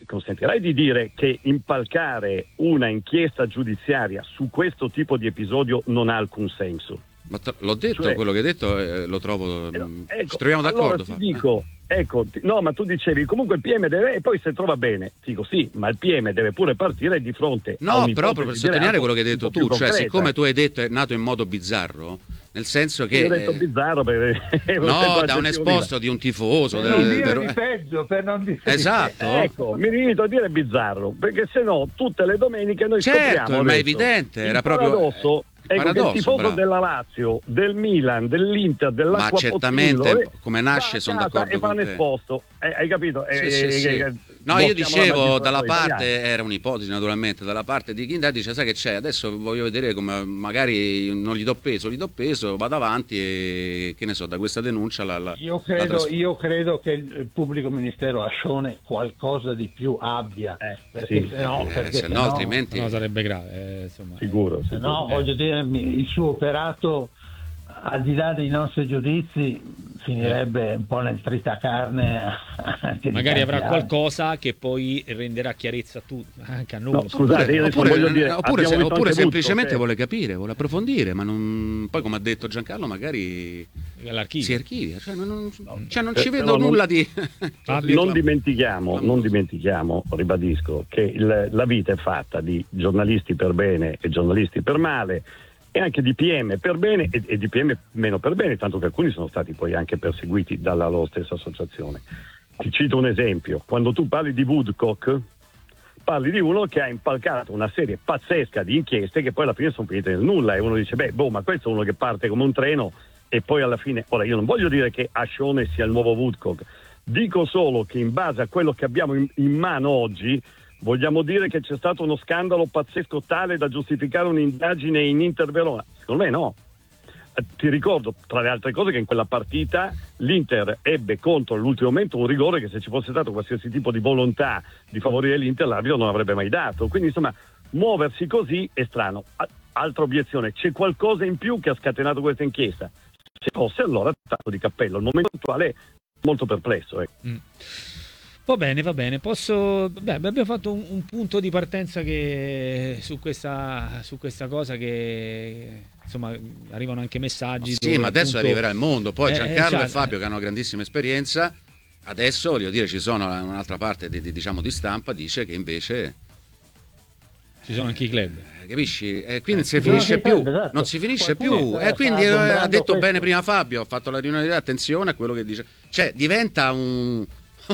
consentirai di dire che impalcare una inchiesta giudiziaria su questo tipo di episodio non ha alcun senso. Ma l'ho detto, cioè, quello che hai detto lo trovo, ecco, ci troviamo d'accordo. Allora ti dico, ecco, no, ma tu dicevi comunque il PM deve, e poi se trova bene, dico sì, ma il PM deve pure partire di fronte a No, però per sottolineare quello che hai detto tu, cioè siccome tu hai detto è nato in modo bizzarro, nel senso che... Io ho detto bizzarro perché... No, da un esposto di un tifoso. Per non dire di peggio, per non dire esatto. Ecco, mi limito a dire bizzarro, perché se no tutte le domeniche noi scopriamo ma è adesso evidente, era paradosso, proprio... ecco, che il tifoso della Lazio, del Milan, dell'Inter, dell'Acqua ma certamente Pozzillo, come nasce sono d'accordo e fa un esposto, hai capito? No, io dicevo dalla parte, era un'ipotesi naturalmente, dalla parte di chi dice sai che c'è, adesso voglio vedere come magari non gli do peso, vado avanti e che ne so, da questa denuncia io credo che il pubblico ministero Ascione qualcosa di più abbia, perché se no altrimenti sarebbe grave, insomma. Sicuro. Voglio dire, il suo operato, al di là dei nostri giudizi, finirebbe un po' nel tritacarne. Magari avrà qualcosa che poi renderà chiarezza anche a noi. No, scusate, io voglio dire, oppure semplicemente vuole capire, vuole approfondire, ma non, poi come ha detto Giancarlo magari si archivia, cioè non ci vedo nulla di... Non dimentichiamo, ribadisco, che la vita è fatta di giornalisti per bene e giornalisti per male, e anche di PM per bene e di PM meno per bene, tanto che alcuni sono stati poi anche perseguiti dalla loro stessa associazione. Ti cito un esempio: quando tu parli di Woodcock, parli di uno che ha impalcato una serie pazzesca di inchieste che poi alla fine sono finite nel nulla, e uno dice ma questo è uno che parte come un treno e poi alla fine... Ora, io non voglio dire che Ascione sia il nuovo Woodcock, dico solo che in base a quello che abbiamo in mano oggi vogliamo dire che c'è stato uno scandalo pazzesco tale da giustificare un'indagine in Inter Verona? Secondo me no. Ti ricordo, tra le altre cose, che in quella partita l'Inter ebbe contro all'ultimo momento un rigore che, se ci fosse stato qualsiasi tipo di volontà di favorire l'Inter, l'arbitro non avrebbe mai dato. Quindi insomma, muoversi così è strano. Altra obiezione: c'è qualcosa in più che ha scatenato questa inchiesta? Se fosse, allora tanto di cappello. Al momento attuale è molto perplesso. Va bene, abbiamo fatto un punto di partenza che su questa cosa, che insomma arrivano anche messaggi. Sì, ma adesso arriverà il mondo, poi Giancarlo e Fabio, che hanno grandissima esperienza, adesso voglio dire ci sono un'altra parte di stampa dice che invece ci sono anche i club. Capisci? Quindi si finisce più, non si finisce più. Quindi ha detto bene prima Fabio, ha fatto la riunione di attenzione a quello che dice, cioè diventa un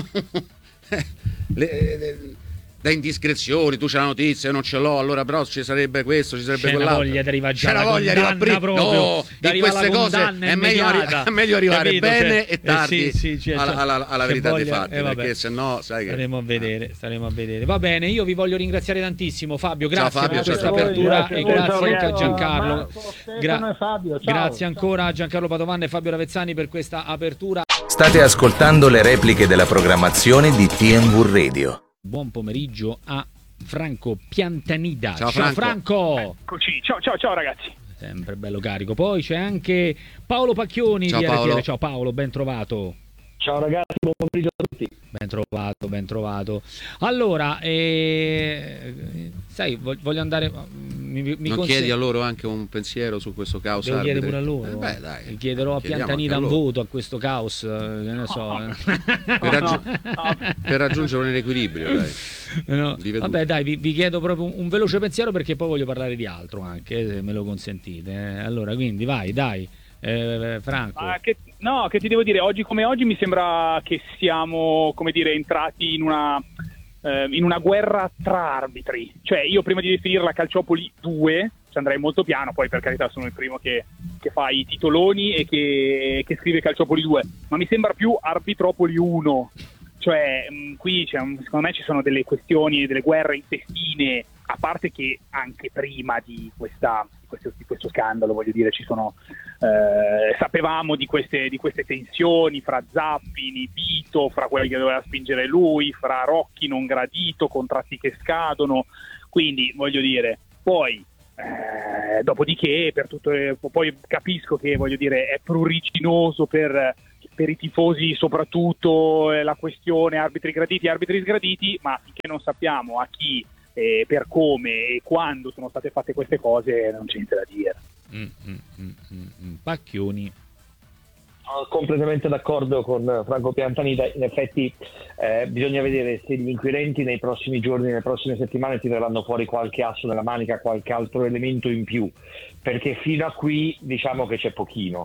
da indiscrezioni, tu c'è la notizia, io non ce l'ho, allora però ci sarebbe questo, ci sarebbe quell'altro. C'è la voglia di arriva no, in queste cose è meglio arrivare bene e tardi alla verità dei fatti, perché sennò sai che staremo a vedere. Va bene, io vi voglio ringraziare tantissimo, Fabio, grazie per questa apertura, e grazie anche a Giancarlo. Grazie ancora a Giancarlo Padovani e Fabio Ravezzani per questa apertura. State ascoltando le repliche della programmazione di TMV Radio. Buon pomeriggio a Franco Piantanida. Ciao Franco. Eccoci. Ciao ragazzi. Sempre bello carico. Poi c'è anche Paolo Pacchioni di RTL. Ciao Paolo, ben trovato. Ciao ragazzi, buon pomeriggio a tutti. Ben trovato. Allora, sai, voglio andare... non chiedi a loro anche un pensiero su questo caos? Devo chiedere pure a loro. Dai, chiederò a Piantanida un voto a questo caos, che ne so. Per raggiungere un equilibrio, dai. No. Vabbè, dai, vi chiedo proprio un veloce pensiero, perché poi voglio parlare di altro anche, se me lo consentite. Allora, quindi vai, dai. Franco. Che ti devo dire, oggi come oggi mi sembra che siamo, come dire, entrati in una guerra tra arbitri. Cioè, io prima di definirla Calciopoli 2 ci andrei molto piano, poi per carità sono il primo che fa i titoloni e che scrive Calciopoli 2, ma mi sembra più Arbitropoli 1. Cioè, qui secondo me ci sono delle questioni, delle guerre intestine, a parte che anche prima di questo scandalo, voglio dire, ci sono sapevamo di queste tensioni fra Zappini, Vito, fra quelli che doveva spingere lui, fra Rocchi non gradito, contratti che scadono, quindi voglio dire, poi dopodiché poi capisco che, voglio dire, è pruriginoso per per i tifosi soprattutto la questione arbitri graditi, arbitri sgraditi, ma finché non sappiamo a chi, per come e quando sono state fatte queste cose non c'è niente da dire. Pacchioni. Sono completamente d'accordo con Franco Piantanida. In effetti bisogna vedere se gli inquirenti nei prossimi giorni, nelle prossime settimane tireranno fuori qualche asso nella manica, qualche altro elemento in più, perché fino a qui diciamo che c'è pochino.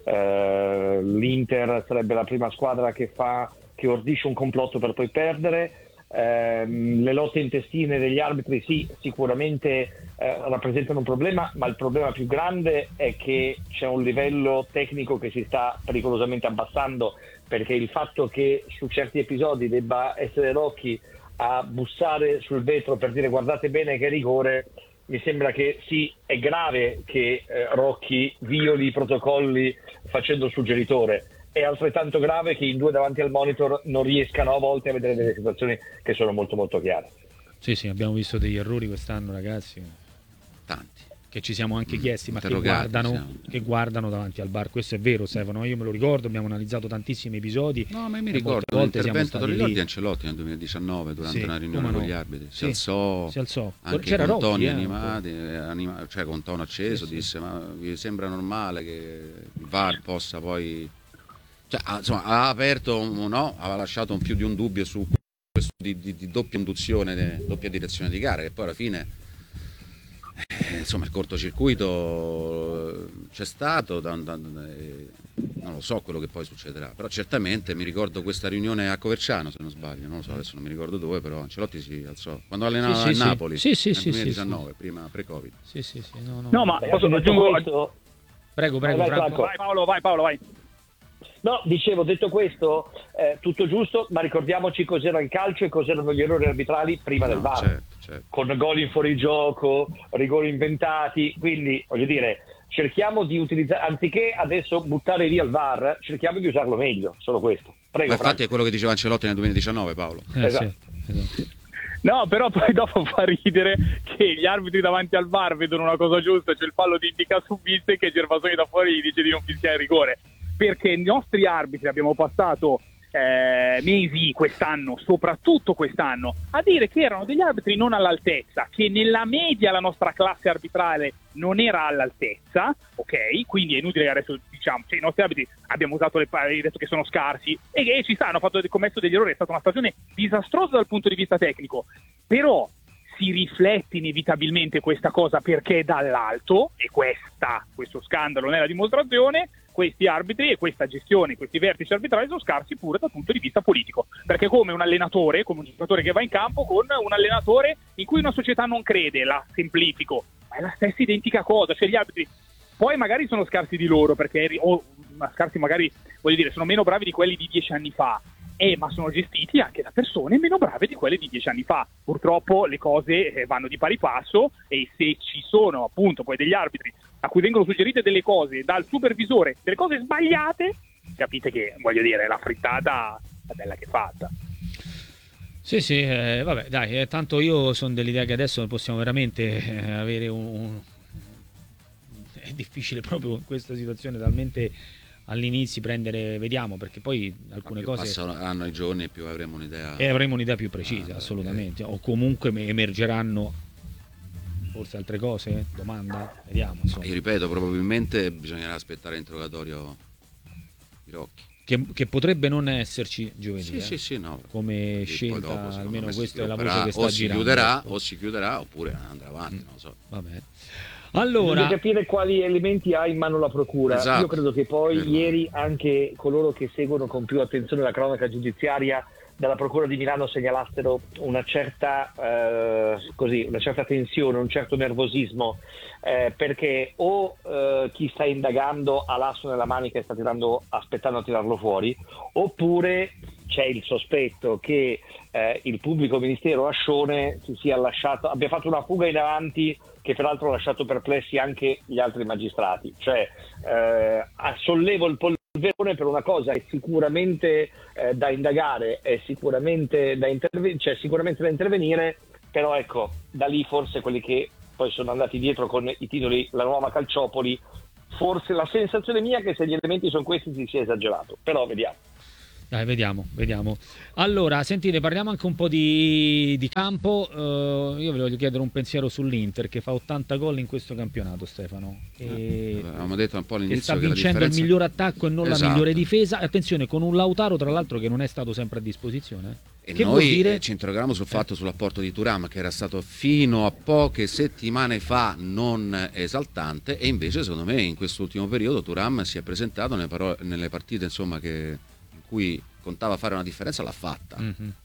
L'Inter sarebbe la prima squadra che ordisce un complotto per poi perdere. Le lotte intestine degli arbitri sì, sicuramente rappresentano un problema, ma il problema più grande è che c'è un livello tecnico che si sta pericolosamente abbassando, perché il fatto che su certi episodi debba essere Rocchi a bussare sul vetro per dire guardate bene che rigore, mi sembra che sì, è grave che Rocchi violi i protocolli facendo il suggeritore. È altrettanto grave che in due davanti al monitor non riescano a volte a vedere delle situazioni che sono molto molto chiare. Sì, abbiamo visto degli errori quest'anno, ragazzi. Tanti. Che ci siamo anche chiesti, ma che guardano davanti al bar. Questo è vero, Stefano, io me lo ricordo, abbiamo analizzato tantissimi episodi. No, ma mi ricordo l'intervento di Ancelotti nel 2019 durante una riunione con gli arbitri. Si alzò. Anche c'era con toni Rocchi, cioè con tono acceso, disse ma vi sembra normale che il VAR possa poi... Cioè, insomma, ha aperto aveva lasciato più di un dubbio su questo di doppia induzione, doppia direzione di gara, che poi alla fine insomma il cortocircuito c'è stato, non lo so quello che poi succederà, però certamente mi ricordo questa riunione a Coverciano, se non sbaglio, non lo so, adesso non mi ricordo dove, però Ancelotti si alzò quando allenava a Napoli nel 2019, prima pre-Covid. No, ma posso aggiungere? Prego, Franco. Vai Paolo, vai. No, dicevo, detto questo, tutto giusto, ma ricordiamoci cos'era il calcio e cos'erano gli errori arbitrali prima del VAR, certo. Con gol in fuorigioco, rigori inventati, quindi voglio dire, cerchiamo di utilizzare, anziché adesso buttare via il VAR, cerchiamo di usarlo meglio, solo questo. Prego, ma infatti è quello che diceva Ancelotti nel 2019, Paolo. Esatto. Sì. No, però poi dopo fa ridere che gli arbitri davanti al VAR vedono una cosa giusta, c'è il fallo di Indica su Viste, che Gervasoni da fuori gli dice di non fischiare il rigore. Perché i nostri arbitri abbiamo passato mesi quest'anno, soprattutto quest'anno, a dire che erano degli arbitri non all'altezza, che nella media la nostra classe arbitrale non era all'altezza, ok? Quindi è inutile che adesso diciamo, cioè, i nostri arbitri abbiamo usato detto che sono scarsi e che ci stanno, hanno commesso degli errori, è stata una stagione disastrosa dal punto di vista tecnico, però si riflette inevitabilmente questa cosa perché dall'alto, e questo scandalo ne è la dimostrazione, questi arbitri e questa gestione, questi vertici arbitrali sono scarsi pure dal punto di vista politico, perché come un allenatore, come un giocatore che va in campo con un allenatore in cui una società non crede, la semplifico, ma è la stessa identica cosa, cioè gli arbitri poi magari sono scarsi di loro, perché scarsi magari, voglio dire, sono meno bravi di quelli di 10 anni fa, ma sono gestiti anche da persone meno brave di quelle di 10 anni fa. Purtroppo le cose vanno di pari passo, e se ci sono appunto poi degli arbitri a cui vengono suggerite delle cose dal supervisore, delle cose sbagliate, capite che, voglio dire, la frittata è bella che è fatta. Sì, vabbè, dai, tanto io sono dell'idea che adesso possiamo veramente avere è difficile proprio in questa situazione talmente all'inizio prendere, vediamo, perché poi alcune cose passeranno i giorni e più avremo un'idea più precisa, assolutamente, o comunque emergeranno forse altre cose, domanda, vediamo, insomma. Io ripeto, probabilmente bisognerà aspettare l'interrogatorio di Rocchi, che potrebbe non esserci giovedì, sì, no, come e scelta, dopo, almeno questa è la voce che sta girando. o si chiuderà oppure andrà avanti, non lo so. Vabbè. Allora, bisogna capire quali elementi ha in mano la procura. Esatto. Io credo che poi ieri anche coloro che seguono con più attenzione la cronaca giudiziaria dalla procura di Milano segnalassero una certa tensione, un certo nervosismo, perché chi sta indagando ha l'asso nella manica e sta aspettando a tirarlo fuori, oppure c'è il sospetto che il pubblico ministero Ascione abbia fatto una fuga in avanti che peraltro ha lasciato perplessi anche gli altri magistrati, cioè sollevo il polverone per una cosa che è sicuramente da indagare, è sicuramente da intervenire, però ecco, da lì forse quelli che poi sono andati dietro con i titoli La nuova Calciopoli forse la sensazione mia è che se gli elementi sono questi si sia esagerato, però vediamo. Dai, vediamo. Allora, sentite, parliamo anche un po' di campo. Io vi voglio chiedere un pensiero sull'Inter, che fa 80 gol in questo campionato, Stefano. Avevamo detto un po' all'inizio che sta vincendo il miglior attacco e non la migliore difesa. Attenzione, con un Lautaro, tra l'altro, che non è stato sempre a disposizione. E che noi vuol dire? Ci interroghiamo sull'apporto di Thuram, che era stato fino a poche settimane fa non esaltante, e invece secondo me in quest'ultimo periodo Thuram si è presentato nelle partite, insomma, in cui contava fare una differenza, l'ha fatta.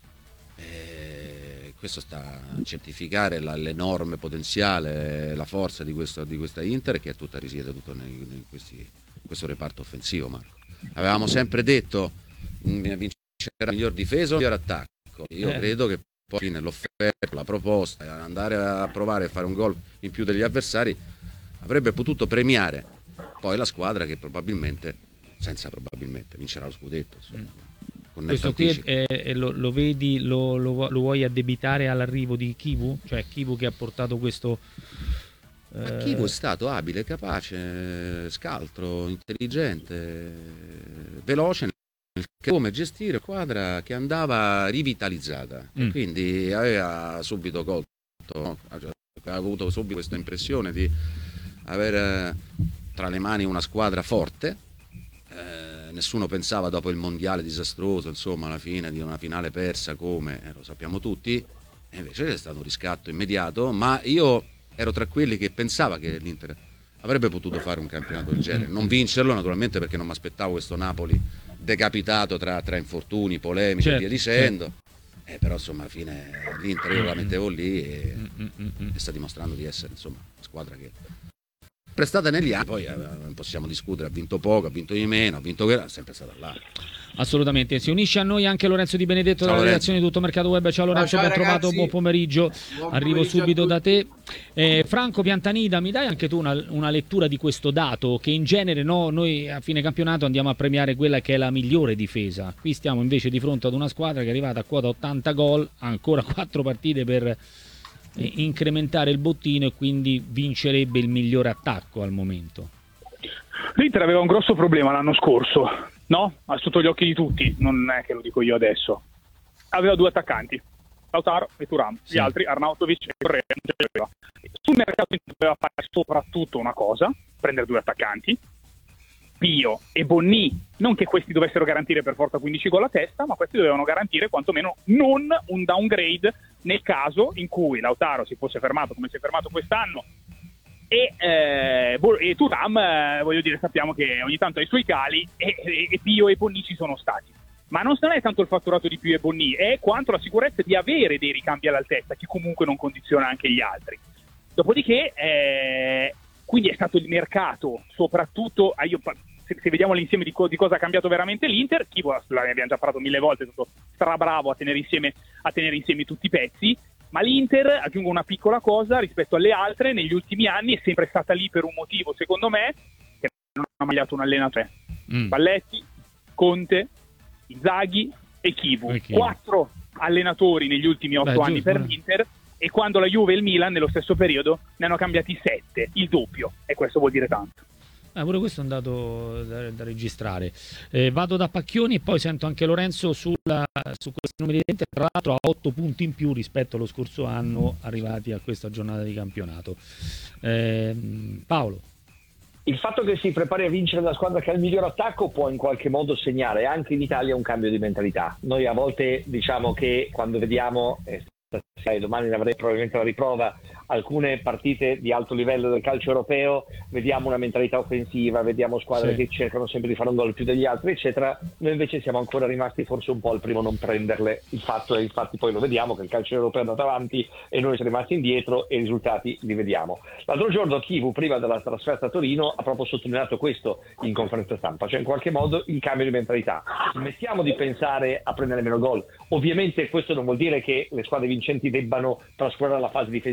Questo sta a certificare l'enorme potenziale, la forza di questa Inter, che risiede tutto in questo reparto offensivo. Marco, avevamo sempre detto vincerà il miglior difesa o il miglior attacco. Io credo che poi nell'offerta, la proposta, andare a provare a fare un gol in più degli avversari avrebbe potuto premiare poi la squadra che senza probabilmente vincerà lo scudetto. Questo qui lo vedi, lo vuoi addebitare all'arrivo di Chivu? Cioè Chivu che ha portato questo... Chivu è stato abile, capace, scaltro, intelligente, veloce, come gestire una squadra che andava rivitalizzata, e quindi aveva subito colto, ha avuto subito questa impressione di avere tra le mani una squadra forte. Nessuno pensava, dopo il mondiale disastroso, insomma, alla fine di una finale persa, come lo sappiamo tutti, e invece c'è stato un riscatto immediato. Ma io ero tra quelli che pensava che l'Inter avrebbe potuto fare un campionato del genere, non vincerlo naturalmente, perché non mi aspettavo questo Napoli decapitato tra infortuni, polemiche e via dicendo. Però insomma, alla fine l'Inter io la mettevo lì e sta dimostrando di essere, insomma, una squadra che è stata negli anni. Poi non possiamo discutere, ha vinto poco, ha vinto di meno, ha vinto che è sempre stata là. Assolutamente. Si unisce a noi anche Lorenzo Di Benedetto dalla redazione di Tutto Mercato Web. Ciao Lorenzo, ben trovato, buon pomeriggio. Arrivo subito da te. Franco Piantanida, mi dai anche tu una lettura di questo dato, che in genere noi a fine campionato andiamo a premiare quella che è la migliore difesa. Qui stiamo invece di fronte ad una squadra che è arrivata a quota 80 gol, ancora 4 partite per incrementare il bottino, e quindi vincerebbe il migliore attacco al momento. L'Inter aveva un grosso problema l'anno scorso, no? Sotto gli occhi di tutti, non è che lo dico io adesso. Aveva 2 attaccanti, Lautaro e Thuram, gli altri Arnautovic e Correa non ce l'aveva. Sul mercato doveva fare soprattutto una cosa: prendere 2 attaccanti, Pio e Bonni. Non che questi dovessero garantire per forza 15 gol a testa, ma questi dovevano garantire quantomeno non un downgrade nel caso in cui Lautaro si fosse fermato come si è fermato quest'anno, e Thuram, voglio dire, sappiamo che ogni tanto ha i suoi cali, e Pio e Bonni ci sono stati. Ma non è tanto il fatturato di Pio e Bonni, è quanto la sicurezza di avere dei ricambi all'altezza, che comunque non condiziona anche gli altri. Dopodiché, quindi è stato il mercato, soprattutto, se vediamo l'insieme di cosa ha cambiato veramente l'Inter. Chivo, l'abbiamo già parlato 1000 volte, è stato strabravo a tenere insieme tutti i pezzi, ma l'Inter, aggiungo una piccola cosa, rispetto alle altre, negli ultimi anni è sempre stata lì per un motivo, secondo me, che non ha magliato un allenatore. Spalletti, Conte, Inzaghi e Chivu. 4 allenatori negli ultimi 8 anni per l'Inter, e quando la Juve e il Milan nello stesso periodo ne hanno cambiati 7, il doppio, e questo vuol dire tanto. Pure questo è un dato da registrare. Vado da Pacchioni e poi sento anche Lorenzo su questi numeri di Inter, tra l'altro a 8 punti in più rispetto allo scorso anno, arrivati a questa giornata di campionato. Paolo. Il fatto che si prepari a vincere la squadra che ha il miglior attacco può in qualche modo segnare anche in Italia un cambio di mentalità. Noi a volte diciamo che quando vediamo, domani ne avrei probabilmente la riprova, alcune partite di alto livello del calcio europeo, vediamo una mentalità offensiva, vediamo squadre che cercano sempre di fare un gol più degli altri, eccetera. Noi invece siamo ancora rimasti forse un po' al primo non prenderle. Il fatto è, infatti poi lo vediamo, che il calcio europeo è andato avanti e noi siamo rimasti indietro, e i risultati li vediamo. L'altro giorno Chivu, prima della trasferta a Torino, ha proprio sottolineato questo in conferenza stampa, cioè in qualche modo il cambio di mentalità. Smettiamo di pensare a prendere meno gol. Ovviamente questo non vuol dire che le squadre vincenti debbano trascurare la fase difensiva,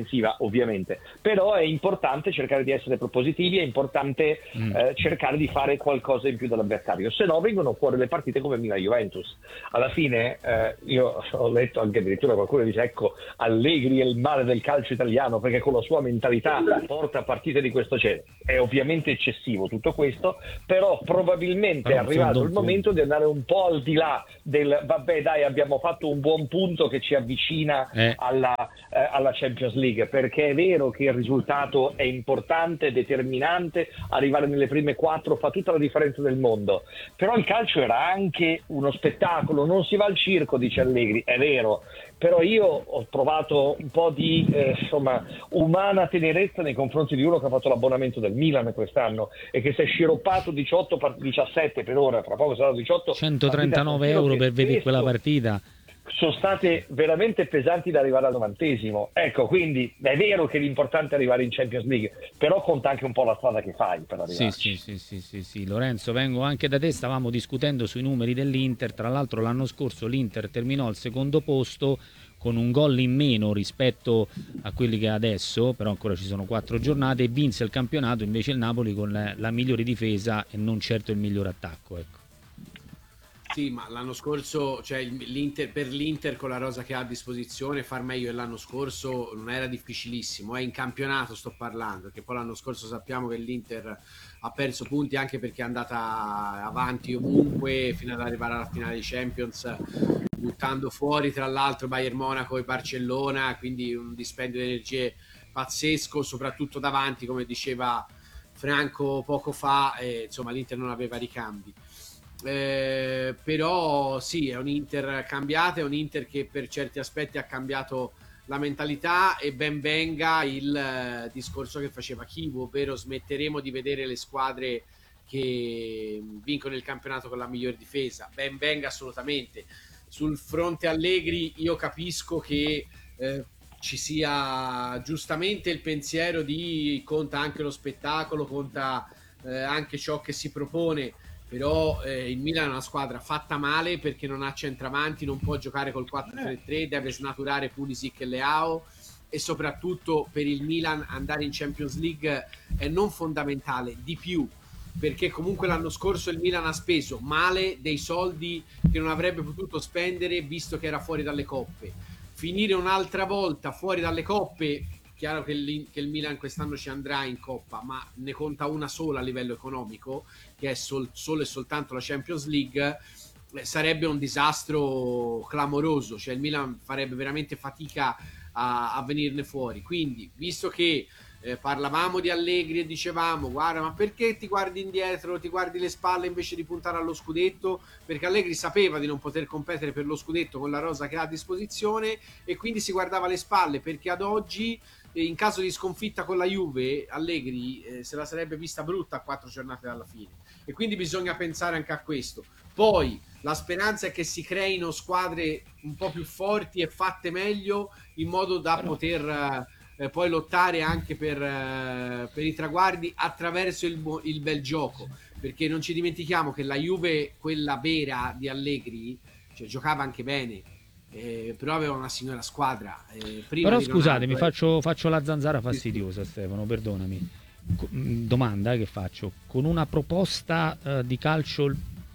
ovviamente, però è importante cercare di essere propositivi, è importante cercare di fare qualcosa in più dall'avversario, se no vengono fuori le partite come Milan-Juventus. Alla fine io ho letto anche addirittura qualcuno che dice ecco, Allegri è il male del calcio italiano perché con la sua mentalità porta partite di questo genere. È ovviamente eccessivo tutto questo, però probabilmente è arrivato il momento di andare un po' al di là del vabbè dai, abbiamo fatto un buon punto che ci avvicina alla Champions League, perché è vero che il risultato è importante, determinante, arrivare nelle prime 4 fa tutta la differenza del mondo, però il calcio era anche uno spettacolo, non si va al circo, dice Allegri, è vero, però io ho provato un po' di umana tenerezza nei confronti di uno che ha fatto l'abbonamento del Milan quest'anno e che si è sciroppato 17 per ora, fra poco saranno 18, 139 euro per vedere quella partita. Sono state veramente pesanti da arrivare al 90°. Ecco, quindi è vero che l'importante è arrivare in Champions League, però conta anche un po' la strada che fai per arrivarci. Sì. Lorenzo, vengo anche da te, stavamo discutendo sui numeri dell'Inter, tra l'altro l'anno scorso l'Inter terminò al secondo posto con un gol in meno rispetto a quelli che ha adesso, però ancora ci sono 4 giornate, e vinse il campionato invece il Napoli con la migliore difesa e non certo il miglior attacco, ecco. Sì, ma l'anno scorso, cioè per l'Inter con la rosa che ha a disposizione, far meglio dell'anno scorso non era difficilissimo. In campionato sto parlando, perché poi l'anno scorso sappiamo che l'Inter ha perso punti anche perché è andata avanti ovunque fino ad arrivare alla finale di Champions, buttando fuori tra l'altro Bayern Monaco e Barcellona, quindi un dispendio di energie pazzesco, soprattutto davanti, come diceva Franco poco fa, insomma l'Inter non aveva ricambi. Però sì, è un Inter cambiato, è un Inter che per certi aspetti ha cambiato la mentalità, e ben venga il discorso che faceva Chivo, ovvero smetteremo di vedere le squadre che vincono il campionato con la miglior difesa. Ben venga assolutamente. Sul fronte Allegri io capisco che ci sia giustamente il pensiero di conta anche lo spettacolo, conta anche ciò che si propone, però il Milan è una squadra fatta male perché non ha centravanti, non può giocare col 4-3-3, deve snaturare Pulisic e Leao, e soprattutto per il Milan andare in Champions League è non fondamentale, di più, perché comunque l'anno scorso il Milan ha speso male dei soldi che non avrebbe potuto spendere visto che era fuori dalle coppe. Finire un'altra volta fuori dalle coppe, chiaro che il Milan quest'anno ci andrà in Coppa, ma ne conta una sola a livello economico, che è solo e soltanto la Champions League, sarebbe un disastro clamoroso, cioè il Milan farebbe veramente fatica a venirne fuori. Quindi, visto che parlavamo di Allegri e dicevamo guarda, ma perché ti guardi indietro, ti guardi le spalle invece di puntare allo scudetto? Perché Allegri sapeva di non poter competere per lo scudetto con la rosa che ha a disposizione e quindi si guardava le spalle, perché ad oggi in caso di sconfitta con la Juve Allegri se la sarebbe vista brutta a 4 giornate dalla fine, e quindi bisogna pensare anche a questo. Poi la speranza è che si creino squadre un po' più forti e fatte meglio, in modo da poter poi lottare anche per i traguardi attraverso il bel gioco, perché non ci dimentichiamo che la Juve, quella vera di Allegri, cioè, giocava anche bene, però aveva una signora squadra. Però scusatemi, faccio la zanzara fastidiosa, Stefano, perdonami. Domanda che faccio: con una proposta di calcio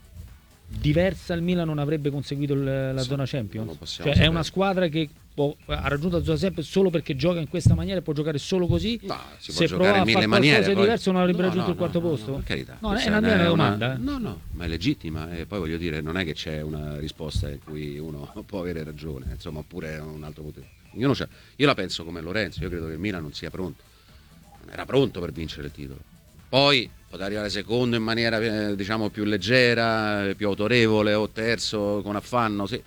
diversa il Milan non avrebbe conseguito la zona Champions? Cioè è una squadra che ha raggiunto la zona Champions solo perché gioca in questa maniera e può giocare solo così? No, si se può giocare in mille maniere. Se qualcosa diverso non avrebbe raggiunto il quarto posto? Per carità. No, è una mia domanda. No, ma è legittima, e poi voglio dire, non è che c'è una risposta in cui uno può avere ragione, insomma, oppure un altro potere. Io la penso come Lorenzo, io credo che il Milan non sia pronto, non era pronto per vincere il titolo. Poi potrà arrivare secondo in maniera diciamo più leggera, più autorevole, o terzo con affanno, sì.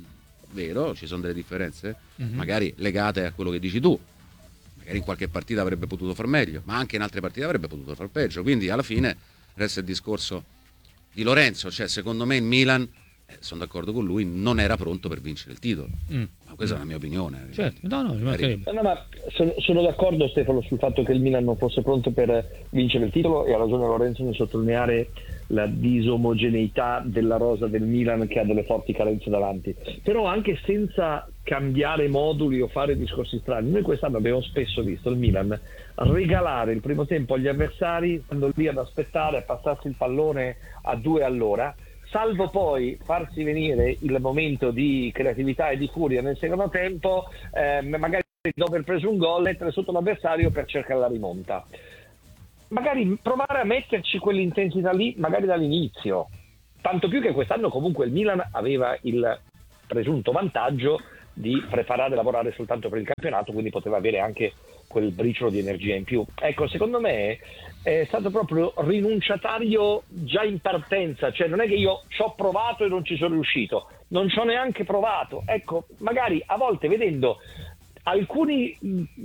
Vero, ci sono delle differenze, magari legate a quello che dici tu. Magari in qualche partita avrebbe potuto far meglio, ma anche in altre partite avrebbe potuto far peggio. Quindi alla fine resta il discorso di Lorenzo, cioè secondo me il Milan, sono d'accordo con lui, non era pronto per vincere il titolo. Ma questa è la mia opinione. Certo, no, ma sono d'accordo, Stefano, sul fatto che il Milan non fosse pronto per vincere il titolo, e ha ragione Lorenzo nel sottolineare la disomogeneità della rosa del Milan, che ha delle forti carenze davanti, però anche senza cambiare moduli o fare discorsi strani. Noi quest'anno abbiamo spesso visto il Milan regalare il primo tempo agli avversari, stando lì ad aspettare, a passarsi il pallone a 2 all'ora, salvo poi farsi venire il momento di creatività e di furia nel secondo tempo, magari dopo aver preso un gol, mettere sotto l'avversario per cercare la rimonta. Magari provare a metterci quell'intensità lì, magari dall'inizio. Tanto più che quest'anno comunque il Milan aveva il presunto vantaggio di preparare e lavorare soltanto per il campionato, quindi poteva avere anche quel briciolo di energia in più. Ecco, secondo me è stato proprio rinunciatario già in partenza, cioè non è che io ci ho provato e non ci sono riuscito, non ci ho neanche provato. Ecco, magari a volte vedendo alcune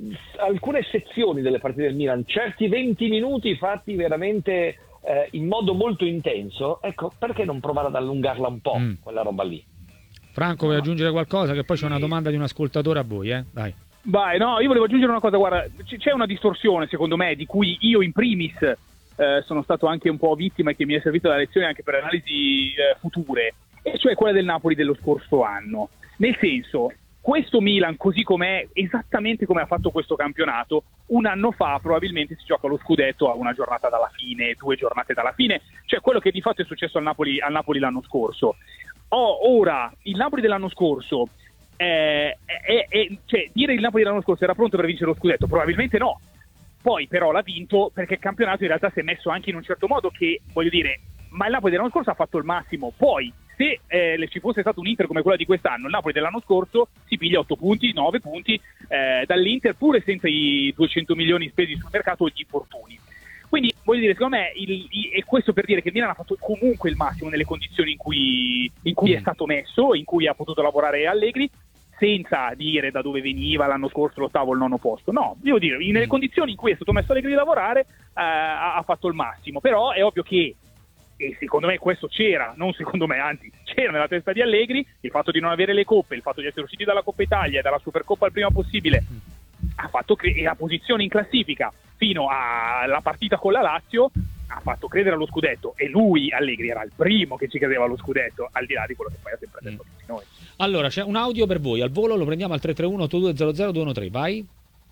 sezioni delle partite del Milan, certi 20 minuti fatti veramente in modo molto intenso, ecco, perché non provare ad allungarla un po' quella roba lì? Franco, vuoi aggiungere qualcosa? Che poi c'è una domanda di un ascoltatore a voi, Vai. Vai, no, io volevo aggiungere una cosa, guarda, c'è una distorsione secondo me di cui io in primis sono stato anche un po' vittima e che mi è servita da lezione anche per analisi future, e cioè quella del Napoli dello scorso anno. Nel senso, questo Milan, così com'è, esattamente come ha fatto questo campionato, un anno fa probabilmente si gioca lo scudetto a una giornata dalla fine, 2 giornate dalla fine, cioè quello che di fatto è successo al Napoli l'anno scorso. Ora, il Napoli dell'anno scorso, cioè dire il Napoli dell'anno scorso era pronto per vincere lo scudetto, probabilmente no. Poi però l'ha vinto perché il campionato in realtà si è messo anche in un certo modo che, voglio dire, ma il Napoli dell'anno scorso ha fatto il massimo. Poi se ci fosse stato un Inter come quella di quest'anno, il Napoli dell'anno scorso si piglia 8 punti, 9 punti dall'Inter, pure senza i 200 milioni spesi sul mercato e gli infortuni. Quindi voglio dire, secondo me, e questo per dire che il Milan ha fatto comunque il massimo nelle condizioni in cui è stato messo, in cui ha potuto lavorare Allegri, senza dire da dove veniva l'anno scorso l'8º o il 9º posto. No, devo dire, nelle condizioni in cui è stato messo Allegri di lavorare ha fatto il massimo. Però è ovvio che, e secondo me questo c'era, non secondo me, anzi c'era nella testa di Allegri, il fatto di non avere le coppe, il fatto di essere usciti dalla Coppa Italia e dalla Supercoppa il prima possibile, ha fatto e la posizione in classifica fino alla partita con la Lazio ha fatto credere allo scudetto, e lui, Allegri, era il primo che ci credeva allo scudetto, al di là di quello che poi ha sempre detto tutti noi. Allora c'è un audio per voi al volo, lo prendiamo al 331-8200-213, vai.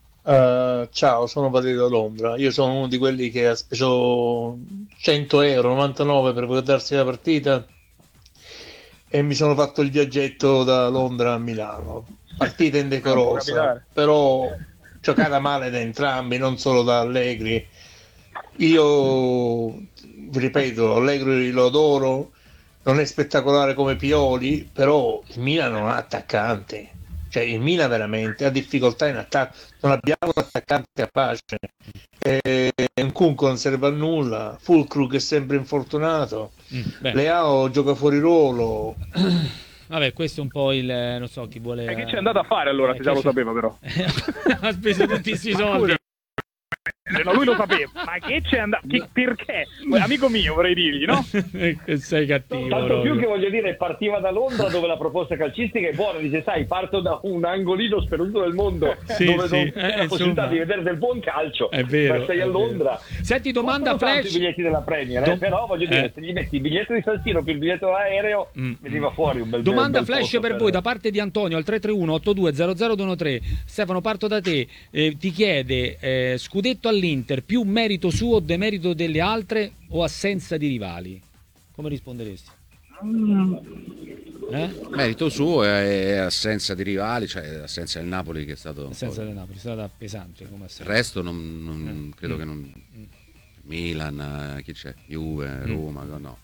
Ciao, sono Valerio da Londra. Io sono uno di quelli che ha speso 100 euro, 99 per guardarsi la partita, e mi sono fatto il viaggetto da Londra a Milano. Partita indecorosa, però giocata male da entrambi, non solo da Allegri. Io vi ripeto, Allegri lo adoro, non è spettacolare come Pioli, però il Milan non ha attaccante. Cioè il Milan veramente ha difficoltà in attacco, non abbiamo un attaccante capace, Nkunku non serve a nulla, Fulkrug è sempre infortunato, Leao gioca fuori ruolo. Vabbè, questo è un po' il, non so chi vuole. E che c'è andato a fare allora, se già lo sapeva però? Ha speso tutti questi soldi. No, lui lo sapeva, ma che c'è andato? Perché? Amico mio, vorrei dirgli, no? Sei cattivo. Tanto proprio. più che, voglio dire, partiva da Londra, dove la proposta calcistica è buona. Dice, sai, parto da un angolino sperduto del mondo, dove non c'è la possibilità di vedere del buon calcio. È vero. Ma sei a Londra. Senti, domanda flash. I biglietti della Premier, però voglio dire, se gli metti il biglietto di San Siro più il biglietto aereo, veniva fuori un bel domanda bel flash per voi da parte di Antonio al 331-8200-213. Stefano, parto da te. Ti chiede, scudetto all'Inter, più merito suo o demerito delle altre, o assenza di rivali? Come risponderesti? Merito suo e assenza di rivali, cioè assenza del Napoli, che è stato assenza del Napoli, è stata pesante come il resto non credo che non. Milan, chi c'è? Juve, Roma, no.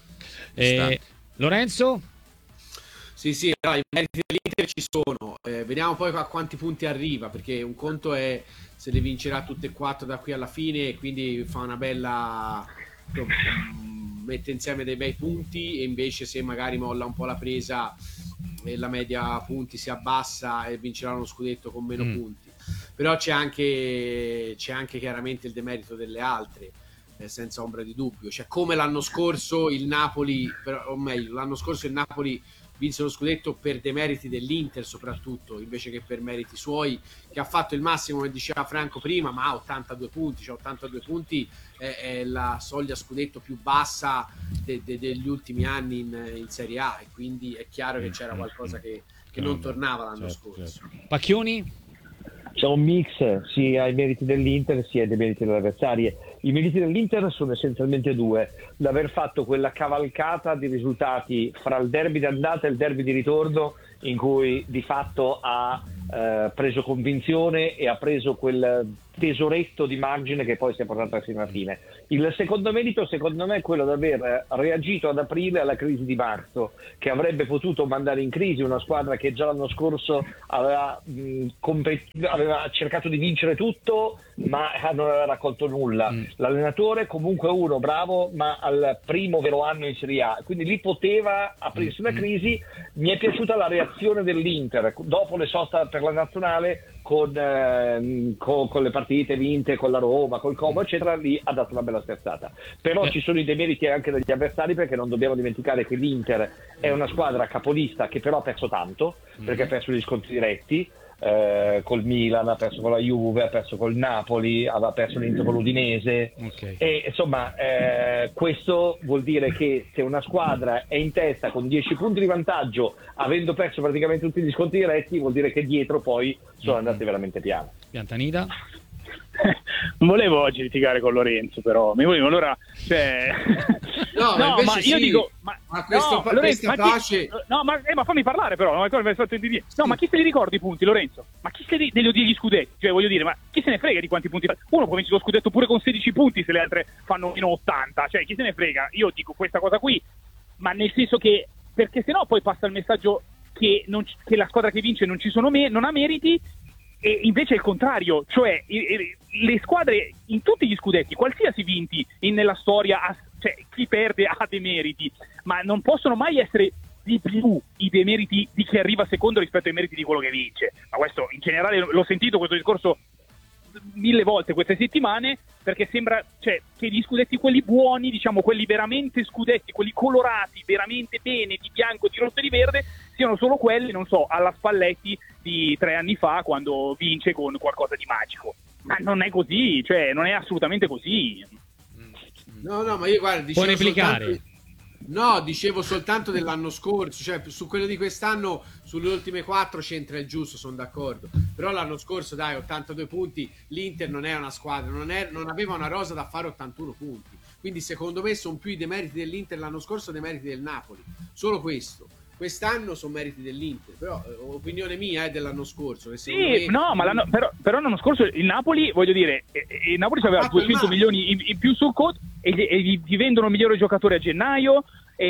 Lorenzo? Sì, i meriti dell'Inter ci sono, vediamo poi a quanti punti arriva, perché un conto è se le vincerà tutte e 4 da qui alla fine e quindi fa una bella, mette insieme dei bei punti, e invece se magari molla un po' la presa e la media punti si abbassa e vincerà uno scudetto con meno punti. Però c'è anche chiaramente il demerito delle altre, senza ombra di dubbio, cioè come l'anno scorso il Napoli, o meglio l'anno scorso il Napoli vinse lo scudetto per demeriti dell'Inter soprattutto, invece che per meriti suoi, che ha fatto il massimo, come diceva Franco prima, ma 82 punti, cioè 82 punti è la soglia scudetto più bassa degli ultimi anni in Serie A, e quindi è chiaro che c'era qualcosa che non tornava l'anno scorso. Pacchioni? C'è un mix sia ai meriti dell'Inter sia ai meriti delle avversarie. I meriti dell'Inter sono essenzialmente due: l'aver fatto quella cavalcata di risultati fra il derby d'andata e il derby di ritorno, in cui di fatto ha preso convinzione e ha preso quel tesoretto di margine che poi si è portato fino alla fine. Il secondo merito, secondo me, è quello di aver reagito ad aprile alla crisi di marzo, che avrebbe potuto mandare in crisi una squadra che già l'anno scorso aveva cercato di vincere tutto, ma non aveva raccolto nulla. L'allenatore comunque uno bravo, ma al primo vero anno in Serie A, quindi lì poteva aprirsi una crisi. Mi è piaciuta la reazione dell'Inter dopo le sosta per la nazionale, con le partite vinte con la Roma, col Como eccetera. Lì ha dato una bella sterzata. Però ci sono i demeriti anche degli avversari, perché non dobbiamo dimenticare che l'Inter è una squadra capolista che però ha perso tanto, perché ha perso gli scontri diretti col Milan, ha perso con la Juve, ha perso col Napoli, aveva perso l'Inter con l'Udinese, e insomma questo vuol dire che se una squadra è in testa con 10 punti di vantaggio, avendo perso praticamente tutti gli scontri diretti, vuol dire che dietro poi sono andate veramente piano. Piantanida? Non volevo oggi litigare con Lorenzo, però mi volevo allora, cioè... no, ma io dico, ma questa pace, ma fammi parlare però, ma chi se li ricorda i punti, Lorenzo? Ma chi se li degli scudetti? Cioè, voglio dire, ma chi se ne frega di quanti punti fa? Uno può vincere lo scudetto pure con 16 punti se le altre fanno meno 80, cioè chi se ne frega? Io dico questa cosa qui, ma nel senso che, perché sennò poi passa il messaggio che la squadra che vince non ha meriti. E invece è il contrario, cioè le squadre in tutti gli scudetti, qualsiasi vinti nella storia, cioè chi perde ha demeriti, ma non possono mai essere di più i demeriti di chi arriva secondo rispetto ai meriti di quello che vince. Ma questo in generale l'ho sentito questo discorso 1000 volte queste settimane, perché sembra, cioè, che gli scudetti quelli buoni, diciamo quelli veramente scudetti, quelli colorati veramente bene di bianco, di rosso e di verde, siano solo quelli, non so, alla Spalletti di 3 anni fa, quando vince con qualcosa di magico. Ma non è così, cioè non è assolutamente così. No, ma io guarda, puoi replicare. Dicevo soltanto dell'anno scorso, cioè su quello di quest'anno, sulle ultime 4 c'entra il giusto, sono d'accordo. Però l'anno scorso, dai, 82 punti, l'Inter non è una squadra, non aveva una rosa da fare 81 punti. Quindi secondo me sono più i demeriti dell'Inter l'anno scorso dei meriti del Napoli. Solo questo. Quest'anno sono meriti dell'Inter, però opinione mia è dell'anno scorso. Che sì, me... no, ma però l'anno scorso il Napoli, voglio dire, il Napoli aveva 200 milioni in più sul conto e gli vendono il migliore giocatore a gennaio.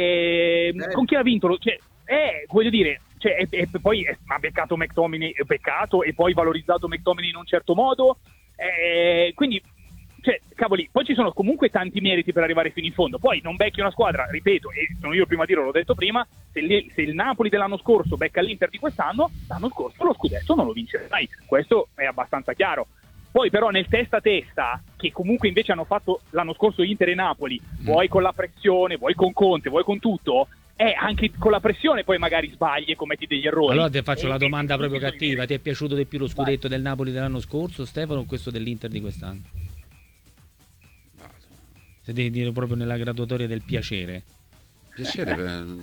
Con chi ha vinto? Cioè, voglio dire, cioè, poi ha beccato McTominay, peccato, e poi valorizzato McTominay in un certo modo. Quindi, cioè, cavoli, poi ci sono comunque tanti meriti per arrivare fino in fondo. Poi non becchi una squadra, ripeto, e sono io prima a dirlo, l'ho detto prima, se il Napoli dell'anno scorso becca l'Inter di quest'anno, l'anno scorso lo scudetto non lo vincerai. Questo è abbastanza chiaro. Poi però nel testa a testa, che comunque invece hanno fatto l'anno scorso Inter e Napoli, vuoi con la pressione, vuoi con Conte, vuoi con tutto, anche con la pressione poi magari sbagli e commetti degli errori. Allora ti faccio la domanda proprio cattiva: ti è piaciuto di più lo scudetto del Napoli dell'anno scorso, Stefano, o questo dell'Inter di quest'anno? Se devi dire proprio nella graduatoria del piacere. È